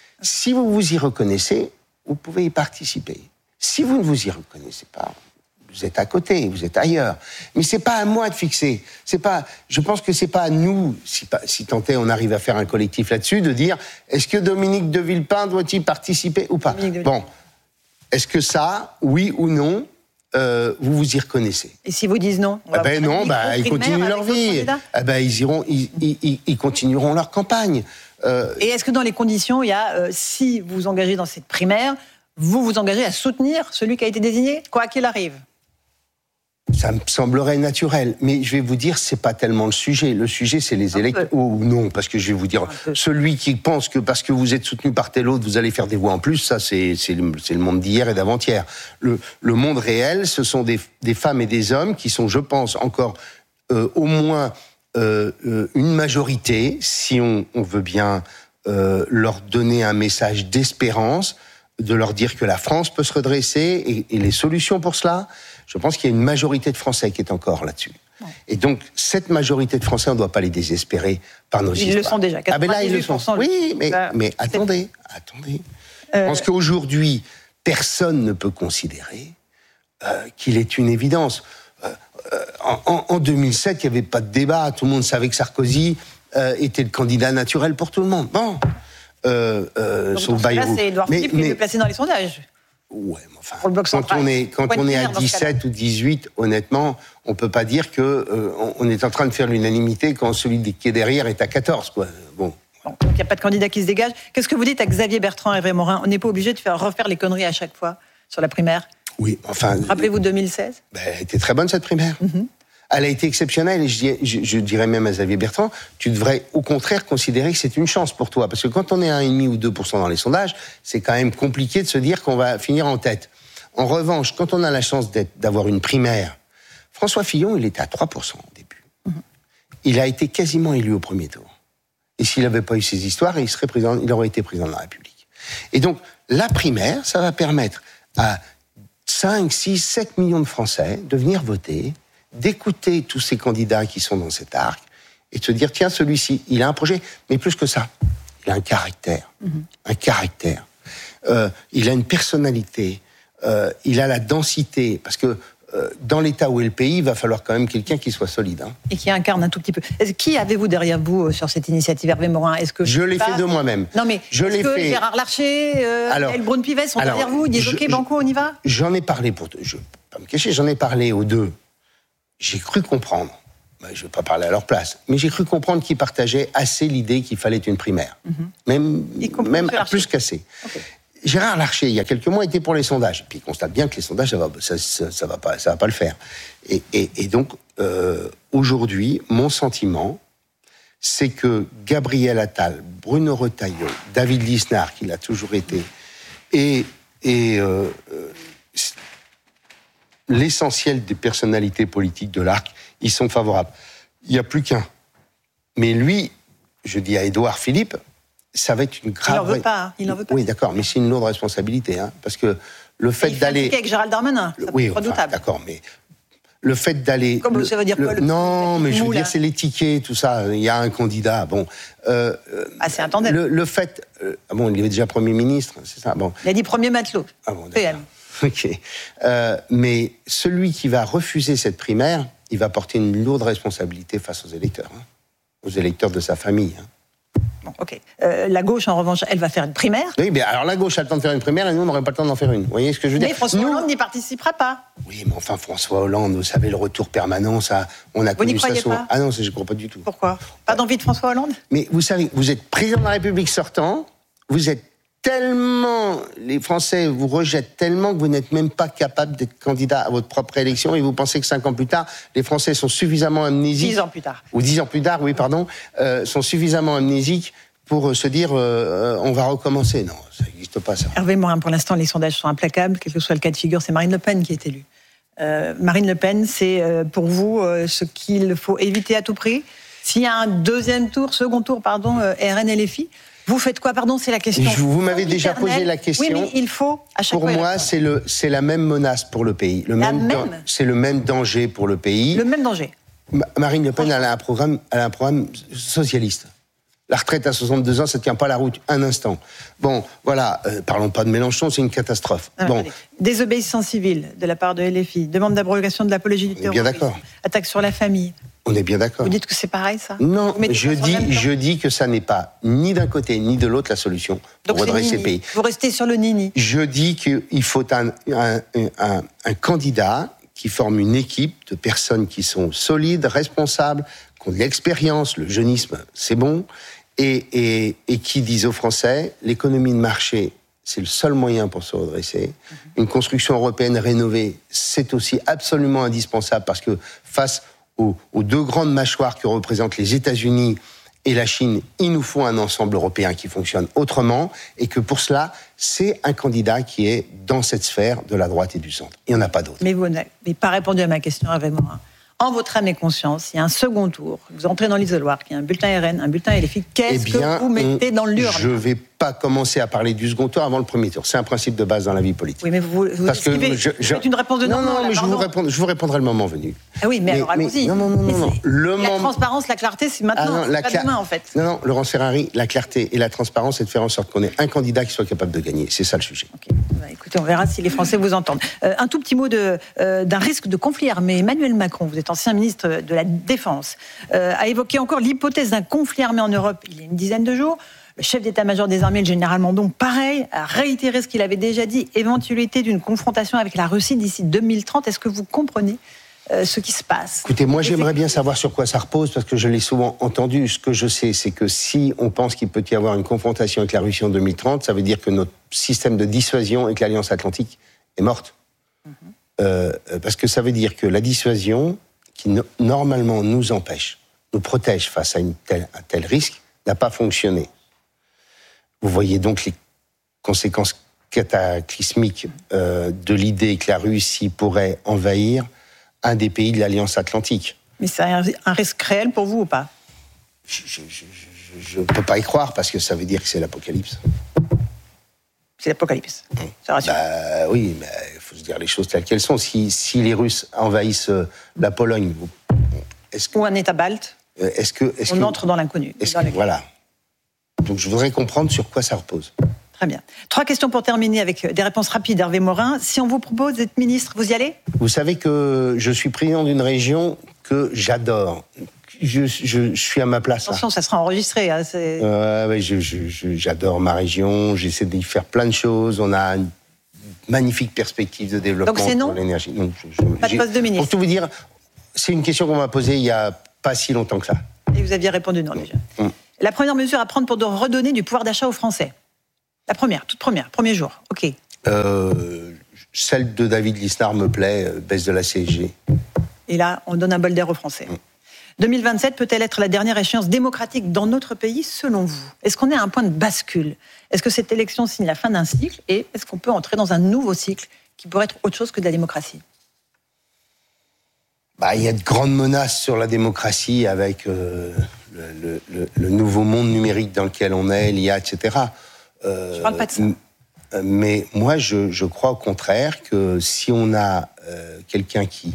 Si vous vous y reconnaissez, vous pouvez y participer. Si vous ne vous y reconnaissez pas, vous êtes à côté, vous êtes ailleurs. Mais c'est pas à moi de fixer. C'est pas. Je pense que c'est pas à nous, si, si tant est on arrive à faire un collectif là-dessus, de dire est-ce que Dominique de Villepin doit-il participer ou pas ? Bon, est-ce que ça, oui ou non? Euh, vous vous y reconnaissez. Et si vous disent non, ah ben non, bah, ils continuent leur vie. Ah ben ils iront, ils, ils, ils continueront leur campagne. Euh... Et est-ce que dans les conditions, il y a, euh, si vous vous engagez dans cette primaire, vous vous engagez à soutenir celui qui a été désigné, quoi qu'il arrive? Ça me semblerait naturel, mais je vais vous dire, c'est pas tellement le sujet. Le sujet, c'est les électeurs. Ou oh, non, parce que je vais vous dire, celui qui pense que parce que vous êtes soutenu par tel autre, vous allez faire des voix en plus, ça, c'est, c'est, le, c'est le monde d'hier et d'avant-hier. Le, le monde réel, ce sont des, des femmes et des hommes qui sont, je pense, encore euh, au moins euh, euh, une majorité, si on, on veut bien euh, leur donner un message d'espérance, de leur dire que la France peut se redresser et, et les solutions pour cela. Je pense qu'il y a une majorité de Français qui est encore là-dessus. Ouais. Et donc, cette majorité de Français, on ne doit pas les désespérer par nos ils histoires. Ils le sont déjà. Ah ben là, ils le sont. Oui, mais, bah, mais attendez, attendez. Euh... Je pense qu'aujourd'hui, personne ne peut considérer euh, qu'il est une évidence. Euh, euh, en, en deux mille sept, il n'y avait pas de débat. Tout le monde savait que Sarkozy euh, était le candidat naturel pour tout le monde. Bon. Euh, euh, donc, sauf Bayrou. Là, c'est Édouard Philippe qui est placé dans les sondages. Ouais, mais enfin, quand on est, quand on est à dix-sept ou dix-huit, honnêtement, on peut pas dire que euh, on est en train de faire l'unanimité quand celui qui est derrière est à quatorze, quoi. Bon. Bon, donc il n'y a pas de candidat qui se dégage. Qu'est-ce que vous dites à Xavier Bertrand et Hervé Morin? On n'est pas obligé de faire refaire les conneries à chaque fois sur la primaire. Oui, enfin. Rappelez-vous deux mille seize. Ben, elle était très bonne cette primaire. Mm-hmm. Elle a été exceptionnelle et je, je, je dirais même à Xavier Bertrand, tu devrais au contraire considérer que c'est une chance pour toi. Parce que quand on est à un virgule cinq ou deux pour cent dans les sondages, c'est quand même compliqué de se dire qu'on va finir en tête. En revanche, quand on a la chance d'être, d'avoir une primaire, François Fillon, il était à trois pour cent au début. Mm-hmm. Il a été quasiment élu au premier tour. Et s'il n'avait pas eu ces histoires, il, serait président, il aurait été président de la République. Et donc, la primaire, ça va permettre à cinq, six, sept millions de Français de venir voter, d'écouter tous ces candidats qui sont dans cet arc et de se dire, tiens, celui-ci, il a un projet, mais plus que ça, il a un caractère, mmh. un caractère. Euh, il a une personnalité, euh, il a la densité, parce que euh, dans l'état où est le pays, il va falloir quand même quelqu'un qui soit solide. Hein. Et qui incarne un tout petit peu. Est-ce, qui avez-vous derrière vous euh, sur cette initiative, Hervé Morin? Est-ce que Je l'ai fait de moi-même. Non, mais je est-ce l'ai que fait... Gérard Larcher, euh, Yael Braun-Pivet sont alors, derrière vous? Ils disent, OK, banco, on y va? J'en ai parlé, pour... je ne vais pas me cacher, j'en ai parlé aux deux. j'ai cru comprendre, ben, je ne vais pas parler à leur place, mais j'ai cru comprendre qu'ils partageaient assez l'idée qu'il fallait une primaire. Mm-hmm. Même, même plus qu'assez. Okay. Gérard Larcher, il y a quelques mois, était pour les sondages. Puis il constate bien que les sondages, ça ne va, ça, ça, ça va, pas, ça va pas le faire. Et, et, et donc, euh, aujourd'hui, mon sentiment, c'est que Gabriel Attal, Bruno Retailleau, David Lisnard, qui l'a toujours été, et, et euh, euh, l'essentiel des personnalités politiques de l'Arc, ils sont favorables. Il n'y a plus qu'un. Mais lui, je dis à Édouard Philippe, ça va être une grave... Il n'en veut pas. Il en veut pas. Oui, d'accord, mais c'est une lourde responsabilité. Hein, parce que le fait il d'aller... avec Gérald Darmanin, ça oui, peut être redoutable. Enfin, d'accord, mais... Le fait d'aller... Comme le, ça veut dire le, quoi le Non, mais je veux là. dire, c'est les tickets, tout ça. Il y a un candidat, bon... Euh, ah, c'est un tandem. Le, le fait... Euh, bon, il est déjà Premier ministre, c'est ça, bon... Il a dit Premier matelot, ah bon, P M. Ok. Euh, mais celui qui va refuser cette primaire, il va porter une lourde responsabilité face aux électeurs, hein, aux électeurs de sa famille. Hein. Bon, ok. Euh, la gauche, en revanche, elle va faire une primaire. Oui, mais alors la gauche a le temps de faire une primaire et nous, on n'aurait pas le temps d'en faire une. Vous voyez ce que je veux mais dire? Mais François nous... Hollande n'y participera pas. Oui, mais enfin, François Hollande, vous savez, le retour permanent, ça, on a vous n'y croyez ça pas? Ah non, ça, je ne crois pas du tout. Pourquoi? Pas d'envie de François Hollande? Mais vous savez, vous êtes président de la République sortant, vous êtes tellement, les Français vous rejettent tellement que vous n'êtes même pas capable d'être candidat à votre propre élection et vous pensez que cinq ans plus tard, les Français sont suffisamment amnésiques... Dix ans plus tard. Ou dix ans plus tard, oui, pardon, euh, sont suffisamment amnésiques pour se dire euh, on va recommencer. Non, ça n'existe pas, ça. Hervé Morin, pour l'instant, les sondages sont implacables, quel que soit le cas de figure, c'est Marine Le Pen qui est élue. Euh, Marine Le Pen, c'est euh, pour vous euh, ce qu'il faut éviter à tout prix. S'il y a un deuxième tour, second tour, pardon, euh, R N L F I, vous faites quoi? Pardon, c'est la question. Je, vous m'avez déjà posé la question. Oui, mais il faut à chaque pour fois. Pour moi, c'est, le, c'est la même menace pour le pays. Le la même, même dan- C'est le même danger pour le pays. Le même danger. Ma- Marine Le Pen, elle a un programme, elle a un programme socialiste. La retraite à soixante-deux ans, ça ne tient pas la route un instant. Bon, voilà, euh, parlons pas de Mélenchon, c'est une catastrophe. Ah, bon. Désobéissance civile de la part de L F I, demande d'abrogation de l'apologie du terrorisme, bien d'accord. Attaque sur la famille. On est bien d'accord. Vous dites que c'est pareil, ça? Non, je dis, je dis que ça n'est pas ni d'un côté ni de l'autre la solution pour Donc redresser le pays. Vous restez sur le nini. Je dis qu'il faut un, un, un, un candidat qui forme une équipe de personnes qui sont solides, responsables, qui ont de l'expérience, le jeunisme, c'est bon, et, et, et qui disent aux Français, l'économie de marché, c'est le seul moyen pour se redresser. Une construction européenne rénovée, c'est aussi absolument indispensable parce que face aux, aux deux grandes mâchoires que représentent les États-Unis et la Chine, il nous faut un ensemble européen qui fonctionne autrement et que pour cela, c'est un candidat qui est dans cette sphère de la droite et du centre. Il n'y en a pas d'autre. Mais vous n'avez pas répondu à ma question, Hervé Morin. En votre âme et conscience, il y a un second tour. Vous entrez dans l'isoloir, il y a un bulletin R N, un bulletin L F I. Qu'est-ce eh bien, que vous mettez on, dans l'urne? Je ne vais pas commencer à parler du second tour avant le premier tour. C'est un principe de base dans la vie politique. Oui, mais vous, vous Parce que je, je... faites une réponse de non, non, non, là, mais je vous, réponds, je vous répondrai le moment venu. Ah oui, mais, mais alors allons-y. Non, non, non, non, non. Le La moment... transparence, la clarté, c'est maintenant, ah non, c'est la pas cla... demain, en fait. Non, non, Laurence Ferrari, la clarté et la transparence, c'est de faire en sorte qu'on ait un candidat qui soit capable de gagner. C'est ça le sujet. Okay. Bah, écoutez, on verra si les Français vous entendent. Euh, un tout petit mot de, euh, d'un risque de conflit armé. Emmanuel Macron, vous êtes ancien ministre de la Défense, euh, a évoqué encore l'hypothèse d'un conflit armé en Europe il y a une dizaine de jours. Le chef d'état-major des armées, le général Mandon, pareil, a réitéré ce qu'il avait déjà dit, éventualité d'une confrontation avec la Russie d'ici deux mille trente. Est-ce que vous comprenez euh, ce qui se passe? Écoutez, moi j'aimerais bien savoir sur quoi ça repose, parce que je l'ai souvent entendu. Ce que je sais, c'est que si on pense qu'il peut y avoir une confrontation avec la Russie en deux mille trente, ça veut dire que notre système de dissuasion avec l'Alliance Atlantique est morte. Mm-hmm. Euh, parce que ça veut dire que la dissuasion, qui no- normalement nous empêche, nous protège face à une telle, un tel risque, n'a pas fonctionné. Vous voyez donc les conséquences cataclysmiques euh, de l'idée que la Russie pourrait envahir un des pays de l'Alliance Atlantique. Mais c'est un, un risque réel pour vous ou pas? Je ne peux pas y croire parce que ça veut dire que c'est l'apocalypse. C'est l'apocalypse. Mmh. Ça rassure. Bah, oui, mais il faut se dire les choses telles qu'elles sont. Si, si les Russes envahissent la Pologne, est-ce que, ou un État balte, est-ce que, est-ce on que, entre dans l'inconnu. Est-ce dans que, voilà. Donc je voudrais comprendre sur quoi ça repose. Très bien. Trois questions pour terminer avec des réponses rapides, Hervé Morin. Si on vous propose d'être ministre, vous y allez? Vous savez que je suis président d'une région que j'adore. Je, je, je suis à ma place. Attention, là. Ça sera enregistré. Hein, c'est... Euh, ouais, je, je, je, j'adore ma région. J'essaie d'y faire plein de choses. On a une magnifique perspective de développement. Donc c'est non pour l'énergie. Donc, je, je, Pas de poste de ministre. Pour tout vous dire, C'est une question qu'on m'a posée il n'y a pas si longtemps que ça. Et vous aviez répondu non déjà. Mmh. La première mesure à prendre pour de redonner du pouvoir d'achat aux Français. La première, toute première, premier jour, ok. Euh, celle de David Lisnard me plaît, euh, baisse de la C S G. Et là, on donne un bol d'air aux Français. Mmh. deux mille vingt-sept peut-elle être la dernière échéance démocratique dans notre pays, selon vous? Est-ce qu'on est à un point de bascule? Est-ce que cette élection signe la fin d'un cycle? Et est-ce qu'on peut entrer dans un nouveau cycle qui pourrait être autre chose que de la démocratie? Bah, il y a de grandes menaces sur la démocratie avec euh, le, le, le nouveau monde numérique dans lequel on est, l'I A, et cetera. Euh, je parle pas de ça. Mais moi, je, je crois au contraire que si on a euh, quelqu'un qui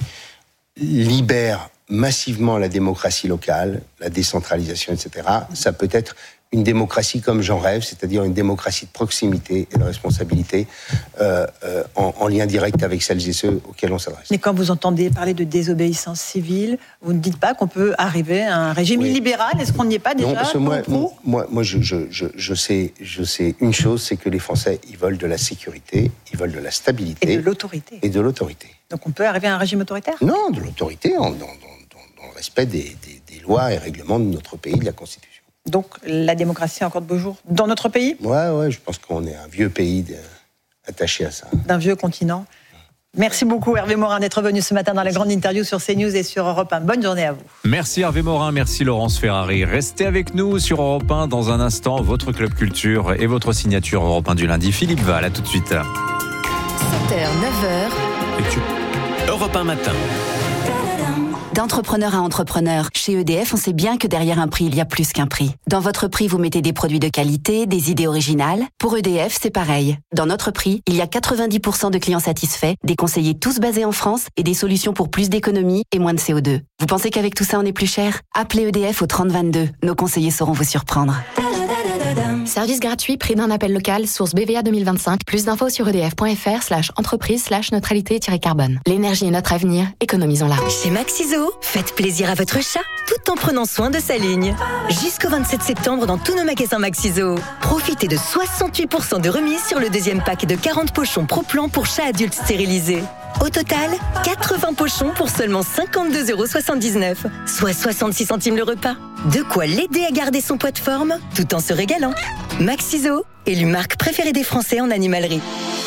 libère massivement la démocratie locale, la décentralisation, et cetera, ça peut être une démocratie comme j'en rêve, c'est-à-dire une démocratie de proximité et de responsabilité euh, euh, en, en lien direct avec celles et ceux auxquels on s'adresse. Mais quand vous entendez parler de désobéissance civile, vous ne dites pas qu'on peut arriver à un régime oui. libéral? Est-ce qu'on n'y est pas déjà? Non, parce que moi, moi, moi je, je, je, je, sais, je sais une chose, c'est que les Français, ils veulent de la sécurité, ils veulent de la stabilité. Et de l'autorité. Et de l'autorité. Donc on peut arriver à un régime autoritaire? Non, de l'autorité, en, dans, dans, dans, dans le respect des, des, des lois et règlements de notre pays, de la Constitution. Donc la démocratie a encore de beaux jours dans notre pays? Ouais, ouais, je pense qu'on est un vieux pays de, attaché à ça. D'un vieux continent. Merci beaucoup Hervé Morin d'être venu ce matin dans la grande interview sur CNews et sur Europe un. Bonne journée à vous. Merci Hervé Morin, merci Laurence Ferrari. Restez avec nous sur Europe un dans un instant, votre Club Culture et votre signature Europe un du lundi. Philippe Val, à tout de suite. sept heures, neuf heures. Et tu... Europe un matin. D'entrepreneur à entrepreneur, chez E D F, on sait bien que derrière un prix, il y a plus qu'un prix. Dans votre prix, vous mettez des produits de qualité, des idées originales. Pour E D F, c'est pareil. Dans notre prix, il y a quatre-vingt-dix pour cent de clients satisfaits, des conseillers tous basés en France et des solutions pour plus d'économie et moins de C O deux. Vous pensez qu'avec tout ça, on est plus cher? Appelez E D F au trente vingt-deux. Nos conseillers sauront vous surprendre. Service gratuit, prix d'un appel local, source B V A deux mille vingt-cinq. Plus d'infos sur edf.fr slash entreprise slash neutralité-carbone. L'énergie est notre avenir, économisons-la. Chez Maxiso, faites plaisir à votre chat tout en prenant soin de sa ligne. Jusqu'au vingt-sept septembre dans tous nos magasins Maxiso. Profitez de soixante-huit pour cent de remise sur le deuxième pack de quarante pochons Pro-Plan pour chats adultes stérilisés. Au total, quatre-vingts pochons pour seulement cinquante-deux euros soixante-dix-neuf, soit soixante-six centimes le repas. De quoi l'aider à garder son poids de forme, tout en se régalant. Maxiso, élu marque préférée des Français en animalerie.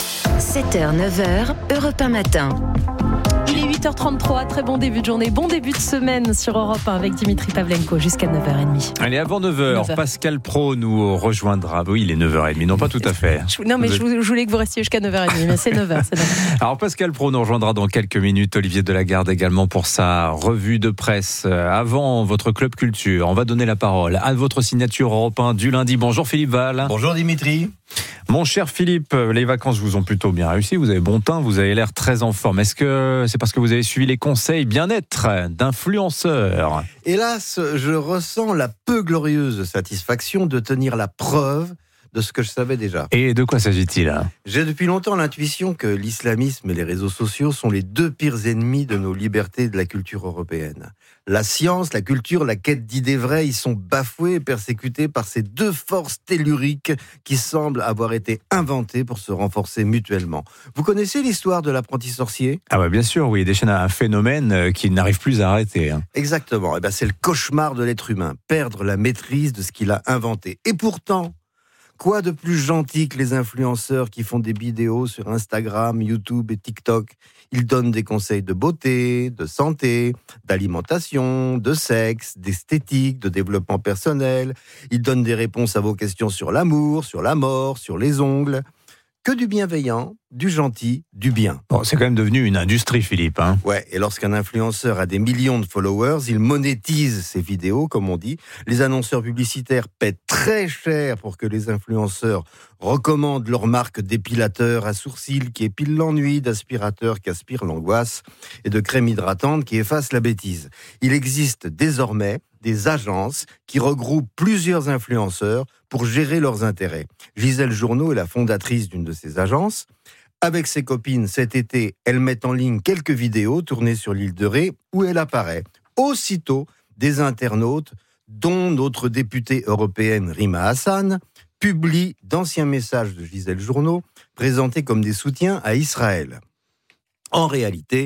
sept heures, neuf heures, Europe un matin. Il est huit heures trente-trois, très bon début de journée, bon début de semaine sur Europe un avec Dimitri Pavlenko jusqu'à neuf heures trente. Allez, avant neuf heures, neuf heures. Pascal Praud nous rejoindra. Oui, il est neuf heures trente, non pas tout à fait. Non, mais je, je voulais que vous restiez jusqu'à neuf heures trente, mais c'est neuf heures, c'est neuf heures. Alors, Pascal Praud nous rejoindra dans quelques minutes. Olivier Delagarde également pour sa revue de presse. Avant votre Club Culture, on va donner la parole à votre signature Europe un du lundi. Bonjour Philippe Val. Bonjour Dimitri. Mon cher Philippe, les vacances vous ont plutôt bien réussi, vous avez bon teint, vous avez l'air très en forme. Est-ce que c'est parce que vous avez suivi les conseils bien-être d'influenceurs? Hélas, je ressens la peu glorieuse satisfaction de tenir la preuve de ce que je savais déjà. Et de quoi s'agit-il? J'ai depuis longtemps l'intuition que l'islamisme et les réseaux sociaux sont les deux pires ennemis de nos libertés et de la culture européenne. La science, la culture, la quête d'idées vraies, ils sont bafoués et persécutés par ces deux forces telluriques qui semblent avoir été inventées pour se renforcer mutuellement. Vous connaissez l'histoire de l'apprenti sorcier? Ah bah bien sûr, oui, déchaîne un phénomène qui n'arrive plus à arrêter. Hein. Exactement, et ben c'est le cauchemar de l'être humain, perdre la maîtrise de ce qu'il a inventé. Et pourtant, quoi de plus gentil que les influenceurs qui font des vidéos sur Instagram, YouTube et TikTok? Ils donnent des conseils de beauté, de santé, d'alimentation, de sexe, d'esthétique, de développement personnel. Ils donnent des réponses à vos questions sur l'amour, sur la mort, sur les ongles. Que du bienveillant, du gentil, du bien. Bon, c'est quand même devenu une industrie, Philippe. Hein. Ouais, et lorsqu'un influenceur a des millions de followers, il monétise ses vidéos, comme on dit. Les annonceurs publicitaires paient très cher pour que les influenceurs recommandent leur marque d'épilateur à sourcils qui épile l'ennui, d'aspirateur qui aspire l'angoisse et de crème hydratante qui efface la bêtise. Il existe désormais des agences qui regroupent plusieurs influenceurs pour gérer leurs intérêts. Gisèle Journeau est la fondatrice d'une de ces agences. Avec ses copines, cet été, elle met en ligne quelques vidéos tournées sur l'île de Ré où elle apparaît. Aussitôt, des internautes, dont notre députée européenne Rima Hassan, publient d'anciens messages de Gisèle Journeau présentés comme des soutiens à Israël. En réalité,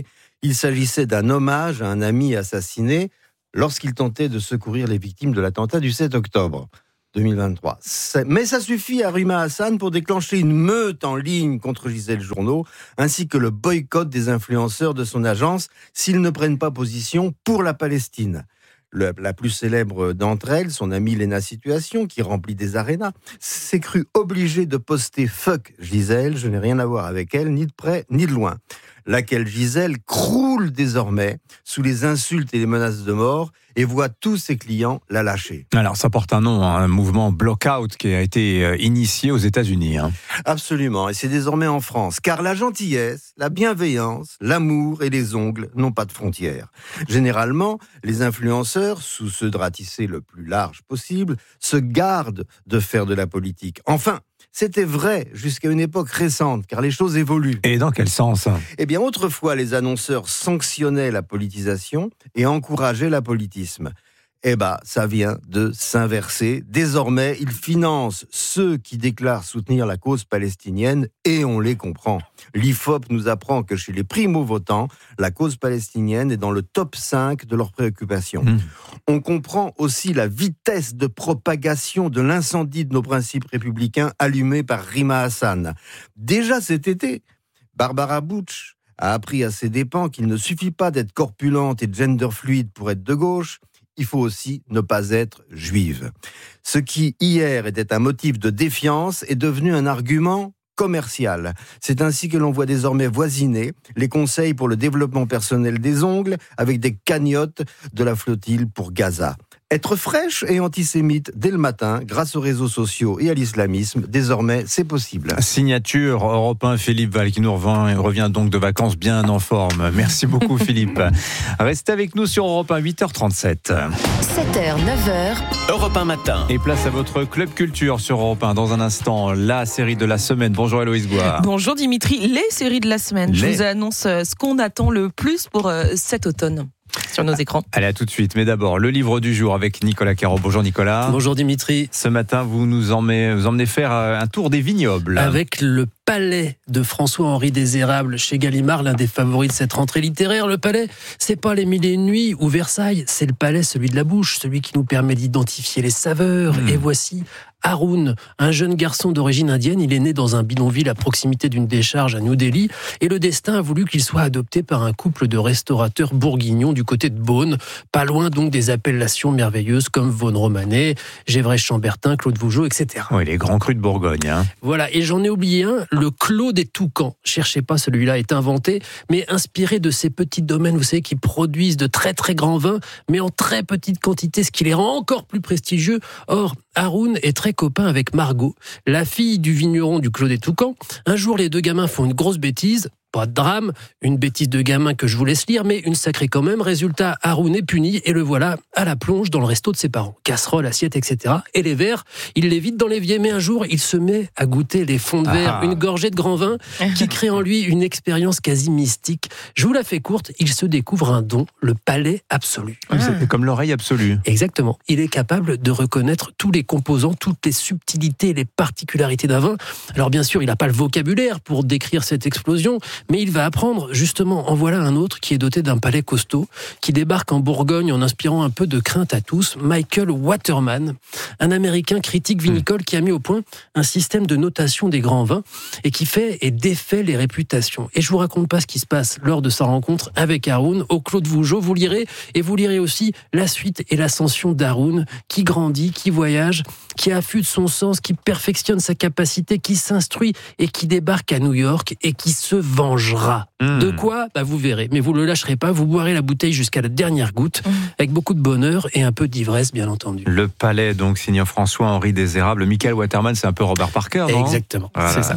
Il s'agissait d'un hommage à un ami assassiné lorsqu'il tentait de secourir les victimes de l'attentat du sept octobre deux mille vingt-trois. Mais ça suffit à Rima Hassan pour déclencher une meute en ligne contre Gisèle Jourdneau, ainsi que le boycott des influenceurs de son agence s'ils ne prennent pas position pour la Palestine. Le, la plus célèbre d'entre elles, son amie Léna Situation, qui remplit des arénas, s'est crue obligée de poster « Fuck Gisèle, je n'ai rien à voir avec elle, ni de près, ni de loin ». Laquelle Gisèle croule désormais sous les insultes et les menaces de mort et voit tous ses clients la lâcher. Alors ça porte un nom, un mouvement Blockout qui a été initié aux États-Unis. Hein. Absolument, et c'est désormais en France, car la gentillesse, la bienveillance, l'amour et les ongles n'ont pas de frontières. Généralement, les influenceurs, soucieux de ratisser le plus large possible, se gardent de faire de la politique. Enfin, c'était vrai jusqu'à une époque récente, car les choses évoluent. Et dans quel sens ? Eh bien, autrefois, les annonceurs sanctionnaient la politisation et encourageaient l'apolitisme. Eh bien, ça vient de s'inverser. Désormais, ils financent ceux qui déclarent soutenir la cause palestinienne et on les comprend. L'I F O P nous apprend que chez les primo-votants, la cause palestinienne est dans le top cinq de leurs préoccupations. Mmh. On comprend aussi la vitesse de propagation de l'incendie de nos principes républicains allumé par Rima Hassan. Déjà cet été, Barbara Bush a appris à ses dépens qu'il ne suffit pas d'être corpulente et gender-fluide pour être de gauche. Il faut aussi ne pas être juive. Ce qui, hier, était un motif de défiance est devenu un argument commercial. C'est ainsi que l'on voit désormais voisiner les conseils pour le développement personnel des ongles avec des cagnottes de la flottille pour Gaza. Être fraîche et antisémite dès le matin, grâce aux réseaux sociaux et à l'islamisme, désormais, c'est possible. Signature Europe un, Philippe Val, qui nous revient, revient donc de vacances bien en forme. Merci beaucoup, Philippe. Restez avec nous sur Europe un, huit heures trente-sept. sept heures, neuf heures. Europe un matin. Et place à votre Club Culture sur Europe un. Dans un instant, la série de la semaine. Bonjour Héloïse Goua. Bonjour Dimitri. Les séries de la semaine. Les... Je vous annonce ce qu'on attend le plus pour cet automne sur nos écrans. Allez, à tout de suite. Mais d'abord, le livre du jour avec Nicolas Caro. Bonjour Nicolas. Bonjour Dimitri. Ce matin, vous nous emmenez, vous emmenez faire un tour des vignobles. Avec le Palais de François-Henri des Érables chez Gallimard, l'un des favoris de cette rentrée littéraire. Le Palais, c'est pas les Mille et une nuits ou Versailles, c'est le Palais, celui de la bouche, celui qui nous permet d'identifier les saveurs. Mmh. Et voici Haroun, un jeune garçon d'origine indienne. Il est né dans un bidonville à proximité d'une décharge à New Delhi. Et le destin a voulu qu'il soit adopté par un couple de restaurateurs bourguignons du côté de Beaune, pas loin donc des appellations merveilleuses comme Vosne-Romanée, Gévrey-Chambertin, Claude Vougeot, et cetera. Oui, les grands crus de Bourgogne. Hein. Voilà, et j'en ai oublié un, le Clos des Toucans. Cherchez pas, celui-là est inventé, mais inspiré de ces petits domaines, vous savez, qui produisent de très très grands vins, mais en très petite quantité, ce qui les rend encore plus prestigieux. Or, Haroun est très copain avec Margot, la fille du vigneron du Clos des Toucans. Un jour, les deux gamins font une grosse bêtise. Pas de drame, une bêtise de gamin que je vous laisse lire, mais une sacrée quand même. Résultat, Haroun est puni et le voilà à la plonge dans le resto de ses parents. Casserole, assiette, et cetera. Et les verres, il les vide dans l'évier. Mais un jour, il se met à goûter les fonds de verre, ah. une gorgée de grand vin qui crée en lui une expérience quasi mystique. Je vous la fais courte, il se découvre un don, le palais absolu. Ah. C'est comme l'oreille absolue. Exactement. Il est capable de reconnaître tous les composants, toutes les subtilités et les particularités d'un vin. Alors bien sûr, il n'a pas le vocabulaire pour décrire cette explosion, mais il va apprendre, justement, en voilà un autre qui est doté d'un palais costaud, qui débarque en Bourgogne en inspirant un peu de crainte à tous, Michael Waterman, un Américain critique vinicole qui a mis au point un système de notation des grands vins et qui fait et défait les réputations. Et je vous raconte pas ce qui se passe lors de sa rencontre avec Haroun au Clos de Vougeot. Vous lirez, et vous lirez aussi la suite et l'ascension d'Haroun, qui grandit, qui voyage, qui affûte son sens, qui perfectionne sa capacité, qui s'instruit et qui débarque à New York et qui se vengera. Mmh. De quoi ? Bah vous verrez. Mais vous ne le lâcherez pas, vous boirez la bouteille jusqu'à la dernière goutte, mmh. avec beaucoup de bonheur et un peu d'ivresse, bien entendu. Le Palais, donc, signé François-Henri des Érables. Michael Waterman, c'est un peu Robert Parker, non ? Exactement, voilà. C'est ça.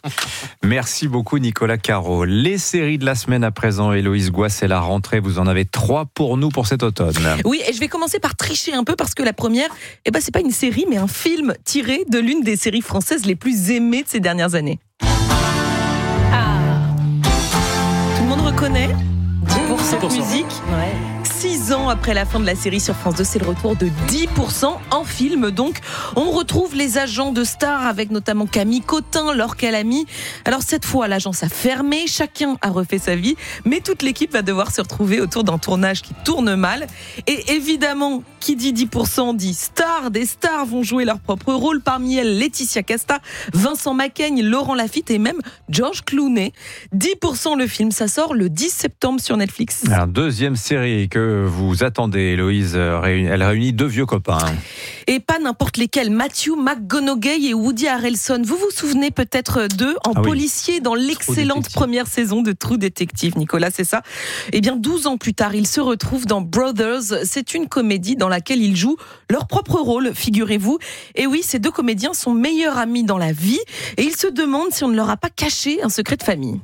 Merci beaucoup, Nicolas Caro. Les séries de la semaine à présent, Héloïse Goua, c'est la rentrée. Vous en avez trois pour nous pour cet automne. Oui, et je vais commencer par tricher un peu parce que la première, eh ben, c'est pas une série, mais un film tiré de l'une des séries françaises les plus aimées de ces dernières années. Connaît pour cette musique. Ouais. six ans après la fin de la série sur France deux, c'est le retour de dix pour cent en film. Donc, on retrouve les agents de stars avec notamment Camille Cotin, Laure Calamy. Alors, cette fois, l'agence a fermé, chacun a refait sa vie, mais toute l'équipe va devoir se retrouver autour d'un tournage qui tourne mal. Et évidemment, qui dit dix pour cent dit stars. Des stars vont jouer leur propre rôle. Parmi elles, Laetitia Casta, Vincent Macaigne, Laurent Lafitte et même George Clooney. dix pour cent le film, ça sort le dix septembre sur Netflix. Alors, deuxième série que vous attendez, Héloïse, elle réunit deux vieux copains. Et pas n'importe lesquels, Matthew McConaughey et Woody Harrelson. Vous vous souvenez peut-être d'eux en ah oui. policier dans l'excellente première saison de True Detective, Nicolas, c'est ça ? Eh bien, douze ans plus tard, ils se retrouvent dans Brothers. C'est une comédie dans laquelle ils jouent leur propre rôle, figurez-vous. Et oui, ces deux comédiens sont meilleurs amis dans la vie et ils se demandent si on ne leur a pas caché un secret de famille.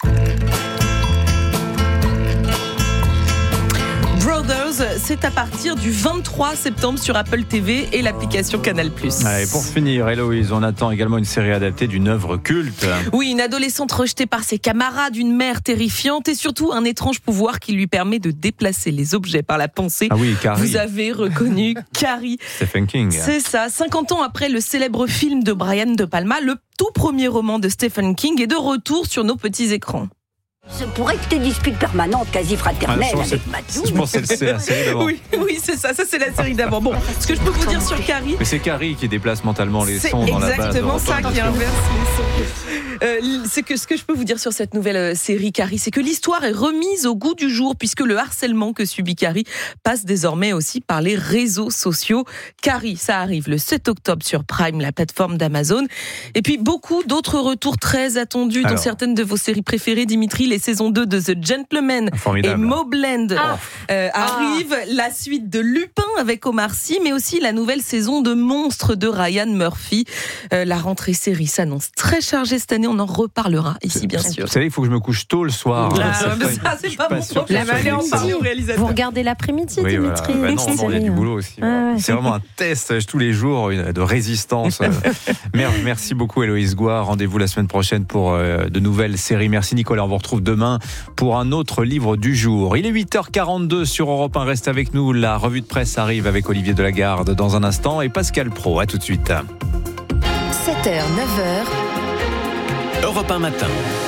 Brothers, c'est à partir du vingt-trois septembre sur Apple T V et l'application Canal plus. Allez, pour finir, Héloïse, on attend également une série adaptée d'une œuvre culte. Oui, une adolescente rejetée par ses camarades, une mère terrifiante et surtout un étrange pouvoir qui lui permet de déplacer les objets par la pensée. Ah oui, Carrie. Vous avez reconnu Carrie. Stephen King. C'est ça, cinquante ans après le célèbre film de Brian De Palma, le tout premier roman de Stephen King est de retour sur nos petits écrans. Ce pourrait être des disputes permanentes, quasi fraternelles ah, avec Mathieu. Je pense que c'est la série d'avant. Oui, oui, c'est ça, ça c'est la série d'avant. Bon, ce que je peux vous dire sur Carrie... Mais c'est Carrie qui déplace mentalement les sons dans la base. C'est exactement ça qui inverse les sons. Euh, c'est que ce que je peux vous dire sur cette nouvelle série Carrie, c'est que l'histoire est remise au goût du jour puisque le harcèlement que subit Carrie passe désormais aussi par les réseaux sociaux. Carrie, ça arrive le sept octobre sur Prime, la plateforme d'Amazon. Et puis beaucoup d'autres retours très attendus Alors. dans certaines de vos séries préférées, Dimitri, les saisons deux de The Gentleman Formidable. et Mobland ah. euh, arrivent, ah. la suite de Lupin avec Omar Sy, mais aussi la nouvelle saison de Monstres de Ryan Murphy. Euh, la rentrée série s'annonce très chargée cette année, on en reparlera ici bien sûr. Vous savez, il faut que je me couche tôt le soir. Ah, ça, mais ça c'est pas, pas mon problème. Vous regardez l'après-midi, oui, Dimitri. Voilà. Bah non, non, il y a du boulot aussi. Ah, ouais. C'est vraiment un test tous les jours de résistance. Merci beaucoup Héloïse Goua. Rendez-vous la semaine prochaine pour de nouvelles séries. Merci Nicolas, on vous retrouve demain pour un autre livre du jour. Il est huit heures quarante-deux sur Europe un. Reste avec nous. La revue de presse arrive avec Olivier Delagarde dans un instant et Pascal Praud. À tout de suite. sept heures, neuf heures. Europe un matin.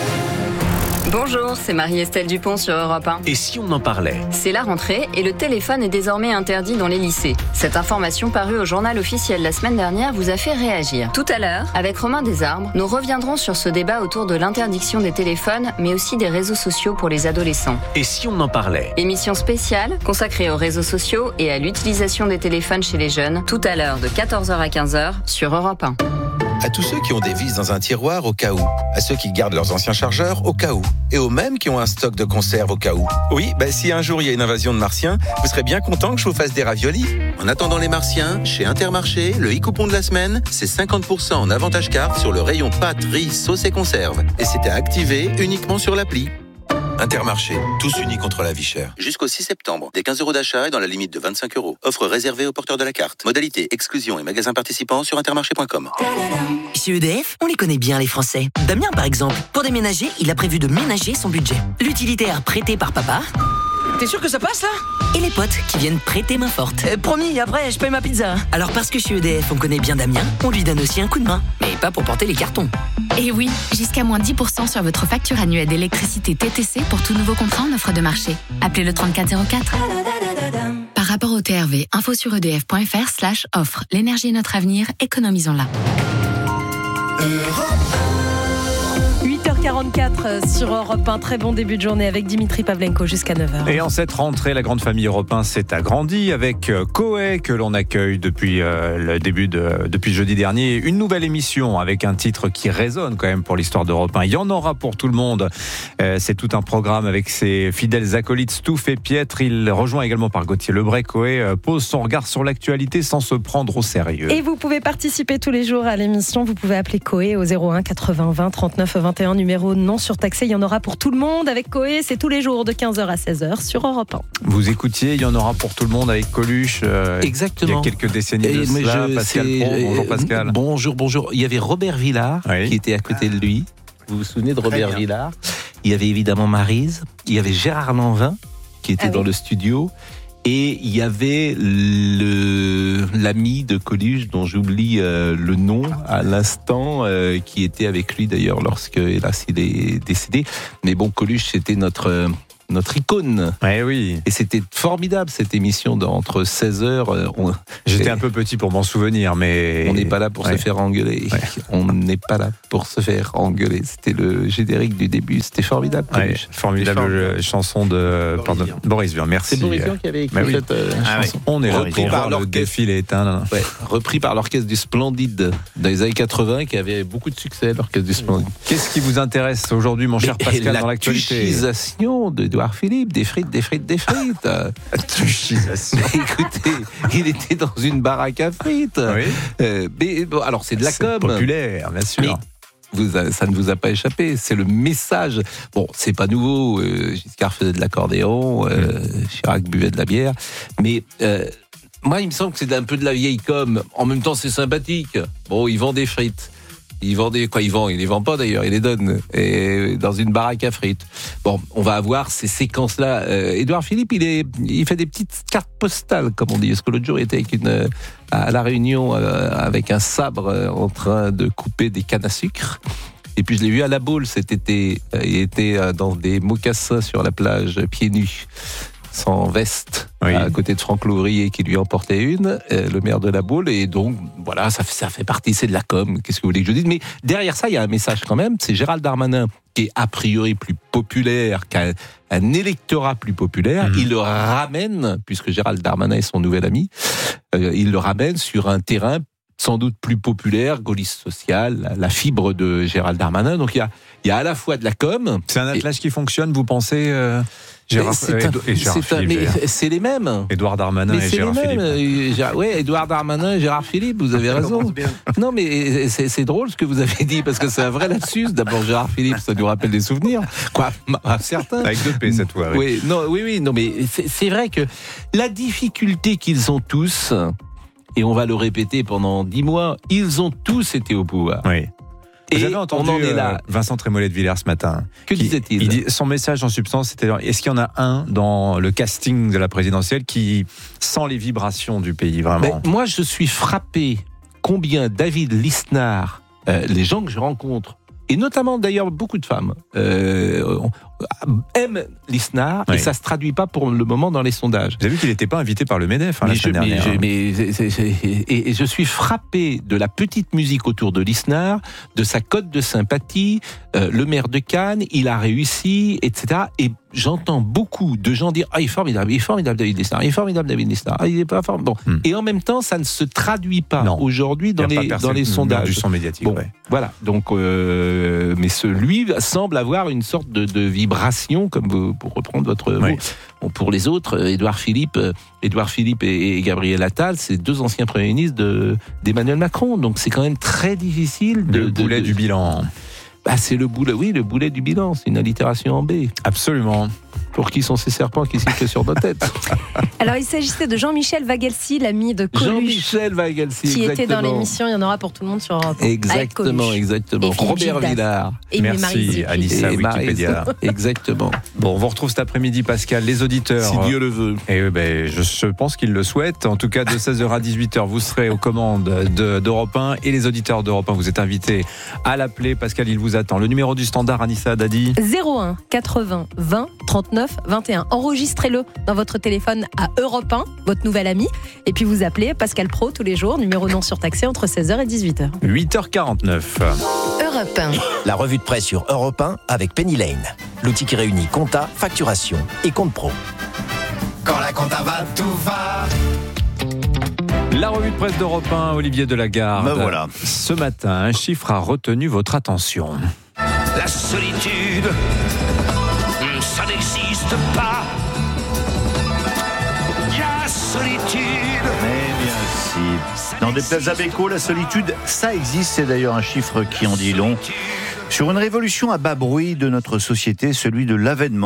Bonjour, c'est Marie-Estelle Dupont sur Europe un. Et si on en parlait ? C'est la rentrée et le téléphone est désormais interdit dans les lycées. Cette information parue au journal officiel la semaine dernière vous a fait réagir. Tout à l'heure, avec Romain Desarbres, nous reviendrons sur ce débat autour de l'interdiction des téléphones, mais aussi des réseaux sociaux pour les adolescents. Et si on en parlait ? Émission spéciale consacrée aux réseaux sociaux et à l'utilisation des téléphones chez les jeunes, tout à l'heure de quatorze heures à quinze heures sur Europe un. À tous ceux qui ont des vis dans un tiroir au cas où, à ceux qui gardent leurs anciens chargeurs au cas où, et aux mêmes qui ont un stock de conserve au cas où. Oui, bah, si un jour il y a une invasion de martiens, vous serez bien content que je vous fasse des raviolis. En attendant les martiens, chez Intermarché, le e-coupon de la semaine, c'est cinquante pour cent en avantage carte sur le rayon pâtes, riz, sauce et conserve. Et c'est à activer uniquement sur l'appli. Intermarché, tous unis contre la vie chère. Jusqu'au six septembre, des quinze euros d'achat et dans la limite de vingt-cinq euros. Offre réservée aux porteurs de la carte. Modalité, exclusion et magasins participants sur intermarché point com. Chez E D F, on les connaît bien les Français. Damien par exemple, pour déménager, il a prévu de ménager son budget. L'utilitaire prêté par papa. T'es sûr que ça passe là ? Et les potes qui viennent prêter main forte. euh, Promis, après je paye ma pizza. Alors parce que chez E D F on connaît bien Damien, on lui donne aussi un coup de main. Mais pas pour porter les cartons. Et oui, jusqu'à moins dix pour cent sur votre facture annuelle d'électricité T T C pour tout nouveau contrat en offre de marché. Appelez le trente-quatre zéro quatre. Par rapport au T R V, info sur edf point fr slash offre. L'énergie est notre avenir, économisons-la. huit heures quarante-quatre sur Europe un. Très bon début de journée avec Dimitri Pavlenko jusqu'à neuf heures. Et en cette rentrée, la grande famille Europe un s'est agrandie avec Coé que l'on accueille depuis euh, le début de depuis jeudi dernier. Une nouvelle émission avec un titre qui résonne quand même pour l'histoire d'Europe un. Il y en aura pour tout le monde. Euh, c'est tout un programme avec ses fidèles acolytes Stouff et Pietre. Il rejoint également par Gauthier Lebray. Coé euh, pose son regard sur l'actualité sans se prendre au sérieux. Et vous pouvez participer tous les jours à l'émission. Vous pouvez appeler Coé au zéro un quatre-vingts vingt trente-neuf vingt et un, numéro non surtaxé. Il y en aura pour tout le monde avec Coé. C'est tous les jours de quinze heures à seize heures sur Europe un. Vous écoutiez, il y en aura pour tout le monde avec Coluche. Euh, Exactement. Il y a quelques décennies de cela. Je, Pascal Praud. Bonjour Pascal. Bonjour, bonjour. Il y avait Robert Villard oui. qui était à côté de lui. Vous vous souvenez de Robert Villard ? Il y avait évidemment Maryse. Il y avait Gérard Lanvin qui était ah dans oui. le studio. Et il y avait le, l'ami de Coluche, dont j'oublie euh, le nom à l'instant, euh, qui était avec lui d'ailleurs lorsque, hélas, il est décédé. Mais bon, Coluche, c'était notre... Euh, notre icône. Ouais, oui. Et c'était formidable cette émission d'entre seize heures. On... J'étais un peu petit pour m'en souvenir, mais... On n'est pas là pour ouais. se faire engueuler. Ouais. On n'est pas là pour se faire engueuler. C'était le générique du début. C'était formidable. Ouais, formidable formidable chanson de Boris pardon, Vian. Boris Vian. Merci. C'est Boris Vian qui avait écrit oui. cette euh, ah, chanson. Oui. On est là pour voir le défilé éteint. Ouais, repris par l'orchestre du Splendide dans les années quatre-vingts, qui avait beaucoup de succès, l'orchestre du Splendide. Qu'est-ce qui vous intéresse aujourd'hui, mon cher Pascal, la dans l'actualité? La tuchisation d'Édouard Philippe, des frites, des frites, des frites. Tuchisation. Écoutez, il était dans une baraque à frites. Oui. Euh, mais, bon, alors, c'est de la com. C'est populaire, bien sûr. Mais, Vous, ça ne vous a pas échappé, c'est le message. Bon, c'est pas nouveau, euh, Giscard faisait de l'accordéon, euh, mmh. Chirac buvait de la bière, mais euh, moi il me semble que c'est un peu de la vieille com. En même temps c'est sympathique. Bon, il vend des frites. Il vend des, quoi, il vend, il les vend pas d'ailleurs, il les donne, et dans une baraque à frites. Bon, on va avoir ces séquences-là. Euh, Édouard Philippe, il est, il fait des petites cartes postales, comme on dit. Parce que l'autre jour, il était avec une, à la Réunion, euh, avec un sabre, euh, en train de couper des cannes à sucre. Et puis je l'ai vu à La Baule cet été. Euh, il était euh, dans des mocassins sur la plage, pieds nus, sans veste, oui. à côté de Franck Louvrier qui lui en portait une, euh, le maire de La Baule, et donc voilà, ça, ça fait partie, c'est de la com, qu'est-ce que vous voulez que je dise, mais derrière ça, il y a un message quand même, c'est Gérald Darmanin, qui est a priori plus populaire, qu'un un électorat plus populaire, mmh. il le ramène, puisque Gérald Darmanin est son nouvel ami, euh, il le ramène sur un terrain sans doute plus populaire, gaulliste social, la, la fibre de Gérald Darmanin, donc il y a, il y a à la fois de la com... C'est un attelage et... qui fonctionne, vous pensez euh... Gérard, c'est, un, et Gérard c'est, un, mais c'est les mêmes. Édouard Darmanin mais et Gérard Philippe. Gérard, ouais, Édouard Darmanin et Gérard Philippe, vous avez raison. Non, mais c'est, c'est drôle ce que vous avez dit, parce que c'est un vrai lapsus. D'abord, Gérard Philippe, ça nous rappelle des souvenirs. Quoi, certains. Avec deux P cette fois. Oui, oui, non, oui, oui, non, mais c'est, c'est vrai que la difficulté qu'ils ont tous, et on va le répéter pendant dix mois, ils ont tous été au pouvoir. Oui. Vous Et avez entendu on en est là. Euh, Vincent Trémollet de Villers ce matin. Que qui, disait-il il dit, Son message en substance, c'était est-ce qu'il y en a un dans le casting de la présidentielle qui sent les vibrations du pays, vraiment? Mais moi, je suis frappé combien David Lisnard, euh, les gens que je rencontre, et notamment d'ailleurs beaucoup de femmes, euh, aiment Lisnard, oui. et ça se traduit pas pour le moment dans les sondages. Vous avez vu qu'il n'était pas invité par le MEDEF hein, la semaine dernière. Mais, je, mais c'est, c'est, c'est, et, et je suis frappé de la petite musique autour de Lisnard, de sa cote de sympathie, euh, le maire de Cannes, il a réussi, et cetera. Et j'entends beaucoup de gens dire « Ah, il est formidable, il est formidable David Lisnard, il est formidable David Lisnard, ah, il est pas formidable. » Bon. Hmm. Et en même temps, ça ne se traduit pas non. aujourd'hui dans les, dans les sondages. Du son médiatique, bon, ouais. Voilà. Donc, euh, mais celui semble avoir une sorte de, de vibration, comme vous, pour reprendre votre mot. Oui. Bon, pour les autres, Édouard Philippe, Édouard Philippe et, et Gabriel Attal, c'est deux anciens premiers ministres de, d'Emmanuel Macron. Donc, c'est quand même très difficile de... Le boulet de, de, du bilan. Bah, c'est le boulet, oui, le boulet du bilan. C'est une allitération en B. Absolument. Pour qui sont ces serpents qui sifflent sur nos têtes? Alors, il s'agissait de Jean-Michel Vagelsi, l'ami de Coluche. Jean-Michel Vagelsi, qui exactement. était dans l'émission. Il y en aura pour tout le monde sur Europe un. Exactement, exactement. Robert Villard. Et merci, Anissa, Wikipédia. Exactement. Bon, on vous retrouve cet après-midi, Pascal. Les auditeurs. Si Dieu le veut. Et ben, je, je pense qu'ils le souhaitent. En tout cas, de seize heures à dix-huit heures, vous serez aux commandes de, d'Europe un. Et les auditeurs d'Europe un, vous êtes invités à l'appeler. Pascal, il vous attend. Le numéro du standard, Anissa Dadi. zéro un quatre-vingts vingt trente-neuf vingt et un. Enregistrez-le dans votre téléphone à Europe un, votre nouvel ami, et puis vous appelez Pascal Pro tous les jours, numéro non surtaxé entre seize heures et dix-huit heures. huit heures quarante-neuf. Europe un. La revue de presse sur Europe un avec Penny Lane. L'outil qui réunit compta, facturation et compte pro. Quand la compta va, tout va. La revue de presse d'Europe un, Olivier Delagarde. Ben voilà. Ce matin, un chiffre a retenu votre attention. La solitude, ça n'existe pas. La solitude. Mais bien si. Dans des places Abéco, la solitude, ça existe. C'est d'ailleurs un chiffre qui en dit long. Sur une révolution à bas bruit de notre société, celui de l'avènement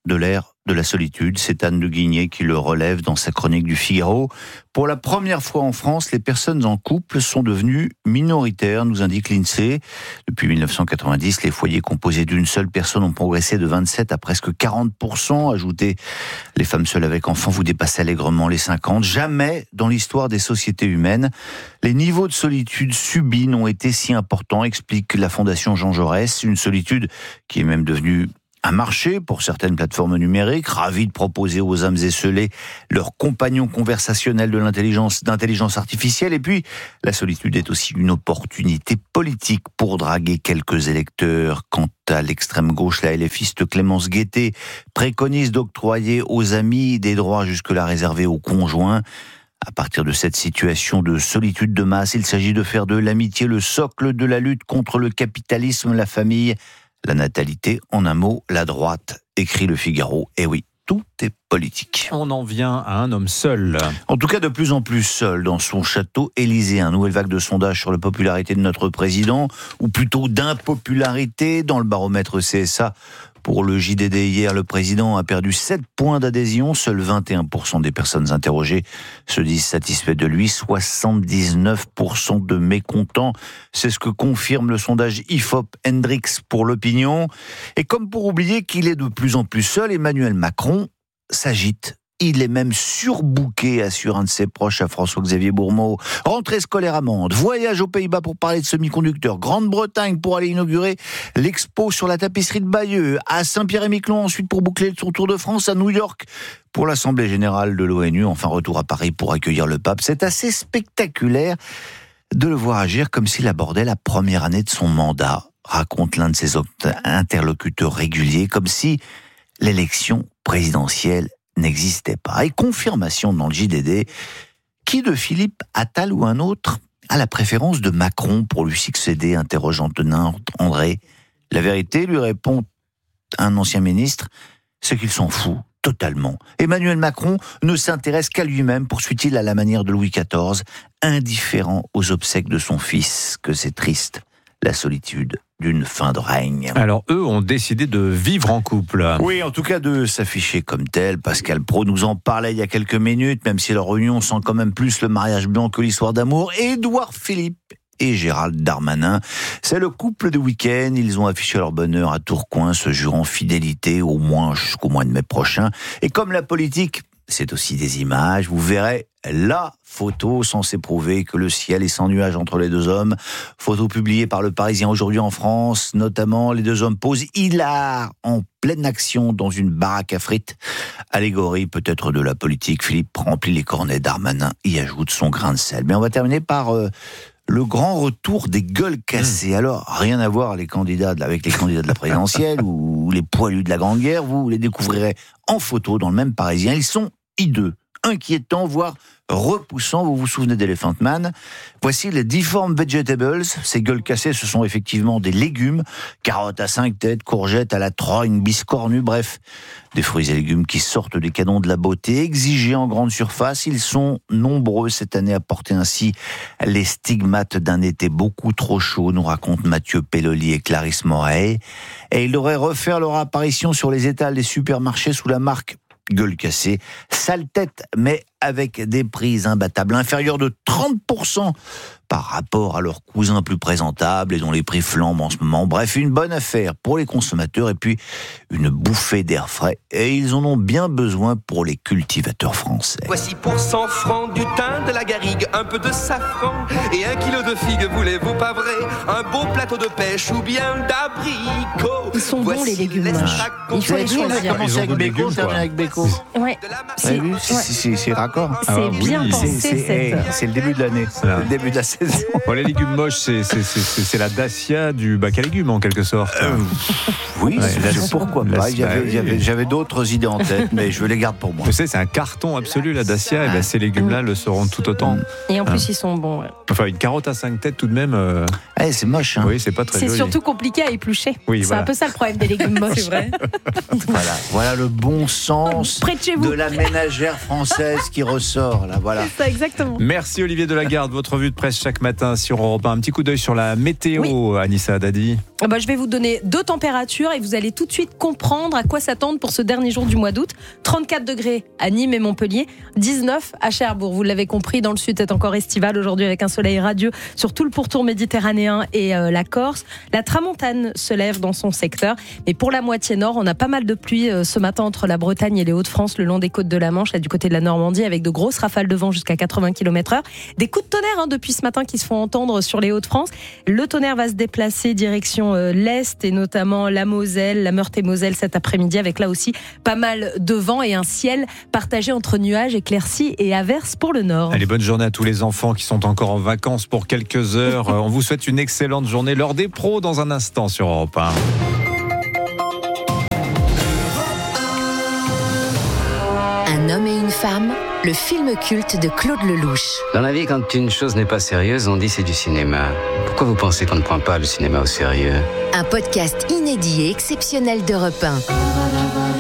de l'ère de la solitude. C'est Anne de Guigné qui le relève dans sa chronique du Figaro. Pour la première fois en France, les personnes en couple sont devenues minoritaires, nous indique l'INSEE. Depuis dix-neuf cent quatre-vingt-dix, les foyers composés d'une seule personne ont progressé de vingt-sept à presque quarante pour cent. Ajoutez les femmes seules avec enfants, vous dépassez allègrement les cinquante. Jamais dans l'histoire des sociétés humaines, les niveaux de solitude subis n'ont été si importants, explique la Fondation Jean Jaurès. Une solitude qui est même devenue un marché pour certaines plateformes numériques, ravies de proposer aux âmes esseulées leurs compagnons conversationnels de l'intelligence, d'intelligence artificielle. Et puis, la solitude est aussi une opportunité politique pour draguer quelques électeurs. Quant à l'extrême gauche, la LFiste Clémence Guettet préconise d'octroyer aux amis des droits jusque-là réservés aux conjoints. À partir de cette situation de solitude de masse, il s'agit de faire de l'amitié le socle de la lutte contre le capitalisme, la famille, la natalité, en un mot, la droite, écrit le Figaro. Et oui, tout est politique. On en vient à un homme seul. En tout cas, de plus en plus seul dans son château élyséen. Nouvelle vague de sondage sur la popularité de notre président, ou plutôt d'impopularité. Dans le baromètre C S A, pour le J D D hier, le président a perdu sept points d'adhésion. Seuls vingt et un pour cent des personnes interrogées se disent satisfaits de lui. soixante-dix-neuf pour cent de mécontents. C'est ce que confirme le sondage I F O P Hendrix pour l'opinion. Et comme pour oublier qu'il est de plus en plus seul, Emmanuel Macron s'agite. Il est même surbooké, assure un de ses proches à François-Xavier Bourmeau. Rentrée scolaire à Mende, voyage aux Pays-Bas pour parler de semi-conducteurs, Grande-Bretagne pour aller inaugurer l'expo sur la tapisserie de Bayeux, à Saint-Pierre-et-Miquelon ensuite pour boucler son Tour de France, à New York pour l'Assemblée Générale de l'ONU, enfin retour à Paris pour accueillir le pape. C'est assez spectaculaire de le voir agir comme s'il abordait la première année de son mandat, raconte l'un de ses interlocuteurs réguliers, comme si l'élection présidentielle n'existait pas. Et confirmation dans le J D D, qui de Philippe Attal ou un autre a la préférence de Macron pour lui succéder, interroge Antonin André. La vérité, lui répond un ancien ministre, c'est qu'il s'en fout totalement. Emmanuel Macron ne s'intéresse qu'à lui-même, poursuit-il à la manière de Louis quatorze, indifférent aux obsèques de son fils, que c'est triste, la solitude d'une fin de règne. Alors eux ont décidé de vivre en couple. Oui, en tout cas de s'afficher comme tel. Pascal Praud nous en parlait il y a quelques minutes, même si leur union sent quand même plus le mariage blanc que l'histoire d'amour. Édouard Philippe et Gérald Darmanin, c'est le couple de week-end. Ils ont affiché leur bonheur à Tourcoing, se jurant fidélité au moins jusqu'au mois de mai prochain. Et comme la politique, c'est aussi des images, vous verrez la photo censée prouver que le ciel est sans nuages entre les deux hommes. Photo publiée par le Parisien aujourd'hui en France, notamment les deux hommes posent hilar en pleine action dans une baraque à frites. Allégorie peut-être de la politique. Philippe remplit les cornets, Darmanin y ajoute son grain de sel. Mais on va terminer par euh, le grand retour des gueules cassées. Alors, rien à voir les candidats de, avec les candidats de la présidentielle ou les poilus de la Grande Guerre. Vous les découvrirez en photo dans le même Parisien. Ils sont hideux, inquiétants, voire repoussants. Vous vous souvenez d'Elephant Man? Voici les Deformed Vegetables. Ces gueules cassées, ce sont effectivement des légumes. Carottes à cinq têtes, courgettes à la trogne, biscornues, bref, des fruits et légumes qui sortent des canons de la beauté, exigés en grande surface. Ils sont nombreux cette année à porter ainsi les stigmates d'un été beaucoup trop chaud, nous racontent Mathieu Pelloli et Clarisse Moret. Et ils devraient refaire leur apparition sur les étals des supermarchés sous la marque gueule cassée, sale tête, mais avec des prix imbattables, inférieurs de trente pour cent par rapport à leurs cousins plus présentables et dont les prix flambent en ce moment. Bref, une bonne affaire pour les consommateurs et puis une bouffée d'air frais. Et ils en ont bien besoin pour les cultivateurs français. Voici pour cent francs du thym, de la garrigue, un peu de safran et un kilo de figues, voulez-vous pas vrai? Un beau plateau de pêche ou bien d'abricots. Ils sont Voici bons les légumes. Il faut les choisir. Commencer avec Beko, terminer avec Beko. Ouais. C'est, ouais. c'est, c'est, c'est raccord. C'est ah, bien oui. pensé. C'est, c'est, cette... c'est le début de l'année. C'est le début de la saison. Bon, les légumes moches, c'est, c'est, c'est, c'est la Dacia du bac à légumes en quelque sorte. Euh, oui, ouais, c'est, c'est pourquoi pas. J'avais, j'avais, j'avais d'autres idées en tête, mais je les garde pour moi. Vous savez, c'est un carton absolu la Dacia. Et ben ces légumes-là le seront tout autant. Et en plus, hein. ils sont bons. Ouais. Enfin, une carotte à cinq têtes tout de même. Euh... Eh, c'est moche. Hein. Oui, c'est pas très c'est joli. C'est surtout compliqué à éplucher. Oui, c'est voilà. un peu ça le problème des légumes moches. C'est vrai. Voilà, voilà le bon sens Près de chez vous. de la ménagère française qui qui ressort, là, voilà. C'est ça, exactement. Merci Olivier Delagarde, votre revue de presse chaque matin sur Europe un. Un petit coup d'œil sur la météo, oui. Anissa Haddadi. Eh ben, je vais vous donner deux températures et vous allez tout de suite comprendre à quoi s'attendre pour ce dernier jour du mois d'août. trente-quatre degrés à Nîmes et Montpellier, dix-neuf à Cherbourg. Vous l'avez compris, dans le sud, c'est encore estival aujourd'hui avec un soleil radieux sur tout le pourtour méditerranéen et euh, la Corse. La tramontane se lève dans son secteur. Mais pour la moitié nord, on a pas mal de pluie euh, ce matin entre la Bretagne et les Hauts-de-France, le long des côtes de la Manche, là, du côté de la Normandie, avec de grosses rafales de vent jusqu'à quatre-vingts kilomètres heure. Des coups de tonnerre hein, depuis ce matin qui se font entendre sur les Hauts-de-France. Le tonnerre va se déplacer direction euh, l'Est et notamment la Moselle, la Meurthe-et-Moselle cet après-midi, avec là aussi pas mal de vent et un ciel partagé entre nuages, éclaircies et averses pour le nord. Allez, bonne journée à tous les enfants qui sont encore en vacances pour quelques heures. On vous souhaite une excellente journée. L'heure des pros dans un instant sur Europe un. Un homme et une femme, le film culte de Claude Lelouch. Dans la vie, quand une chose n'est pas sérieuse, on dit c'est du cinéma. Pourquoi vous pensez qu'on ne prend pas le cinéma au sérieux ? Un podcast inédit et exceptionnel d'Europe un.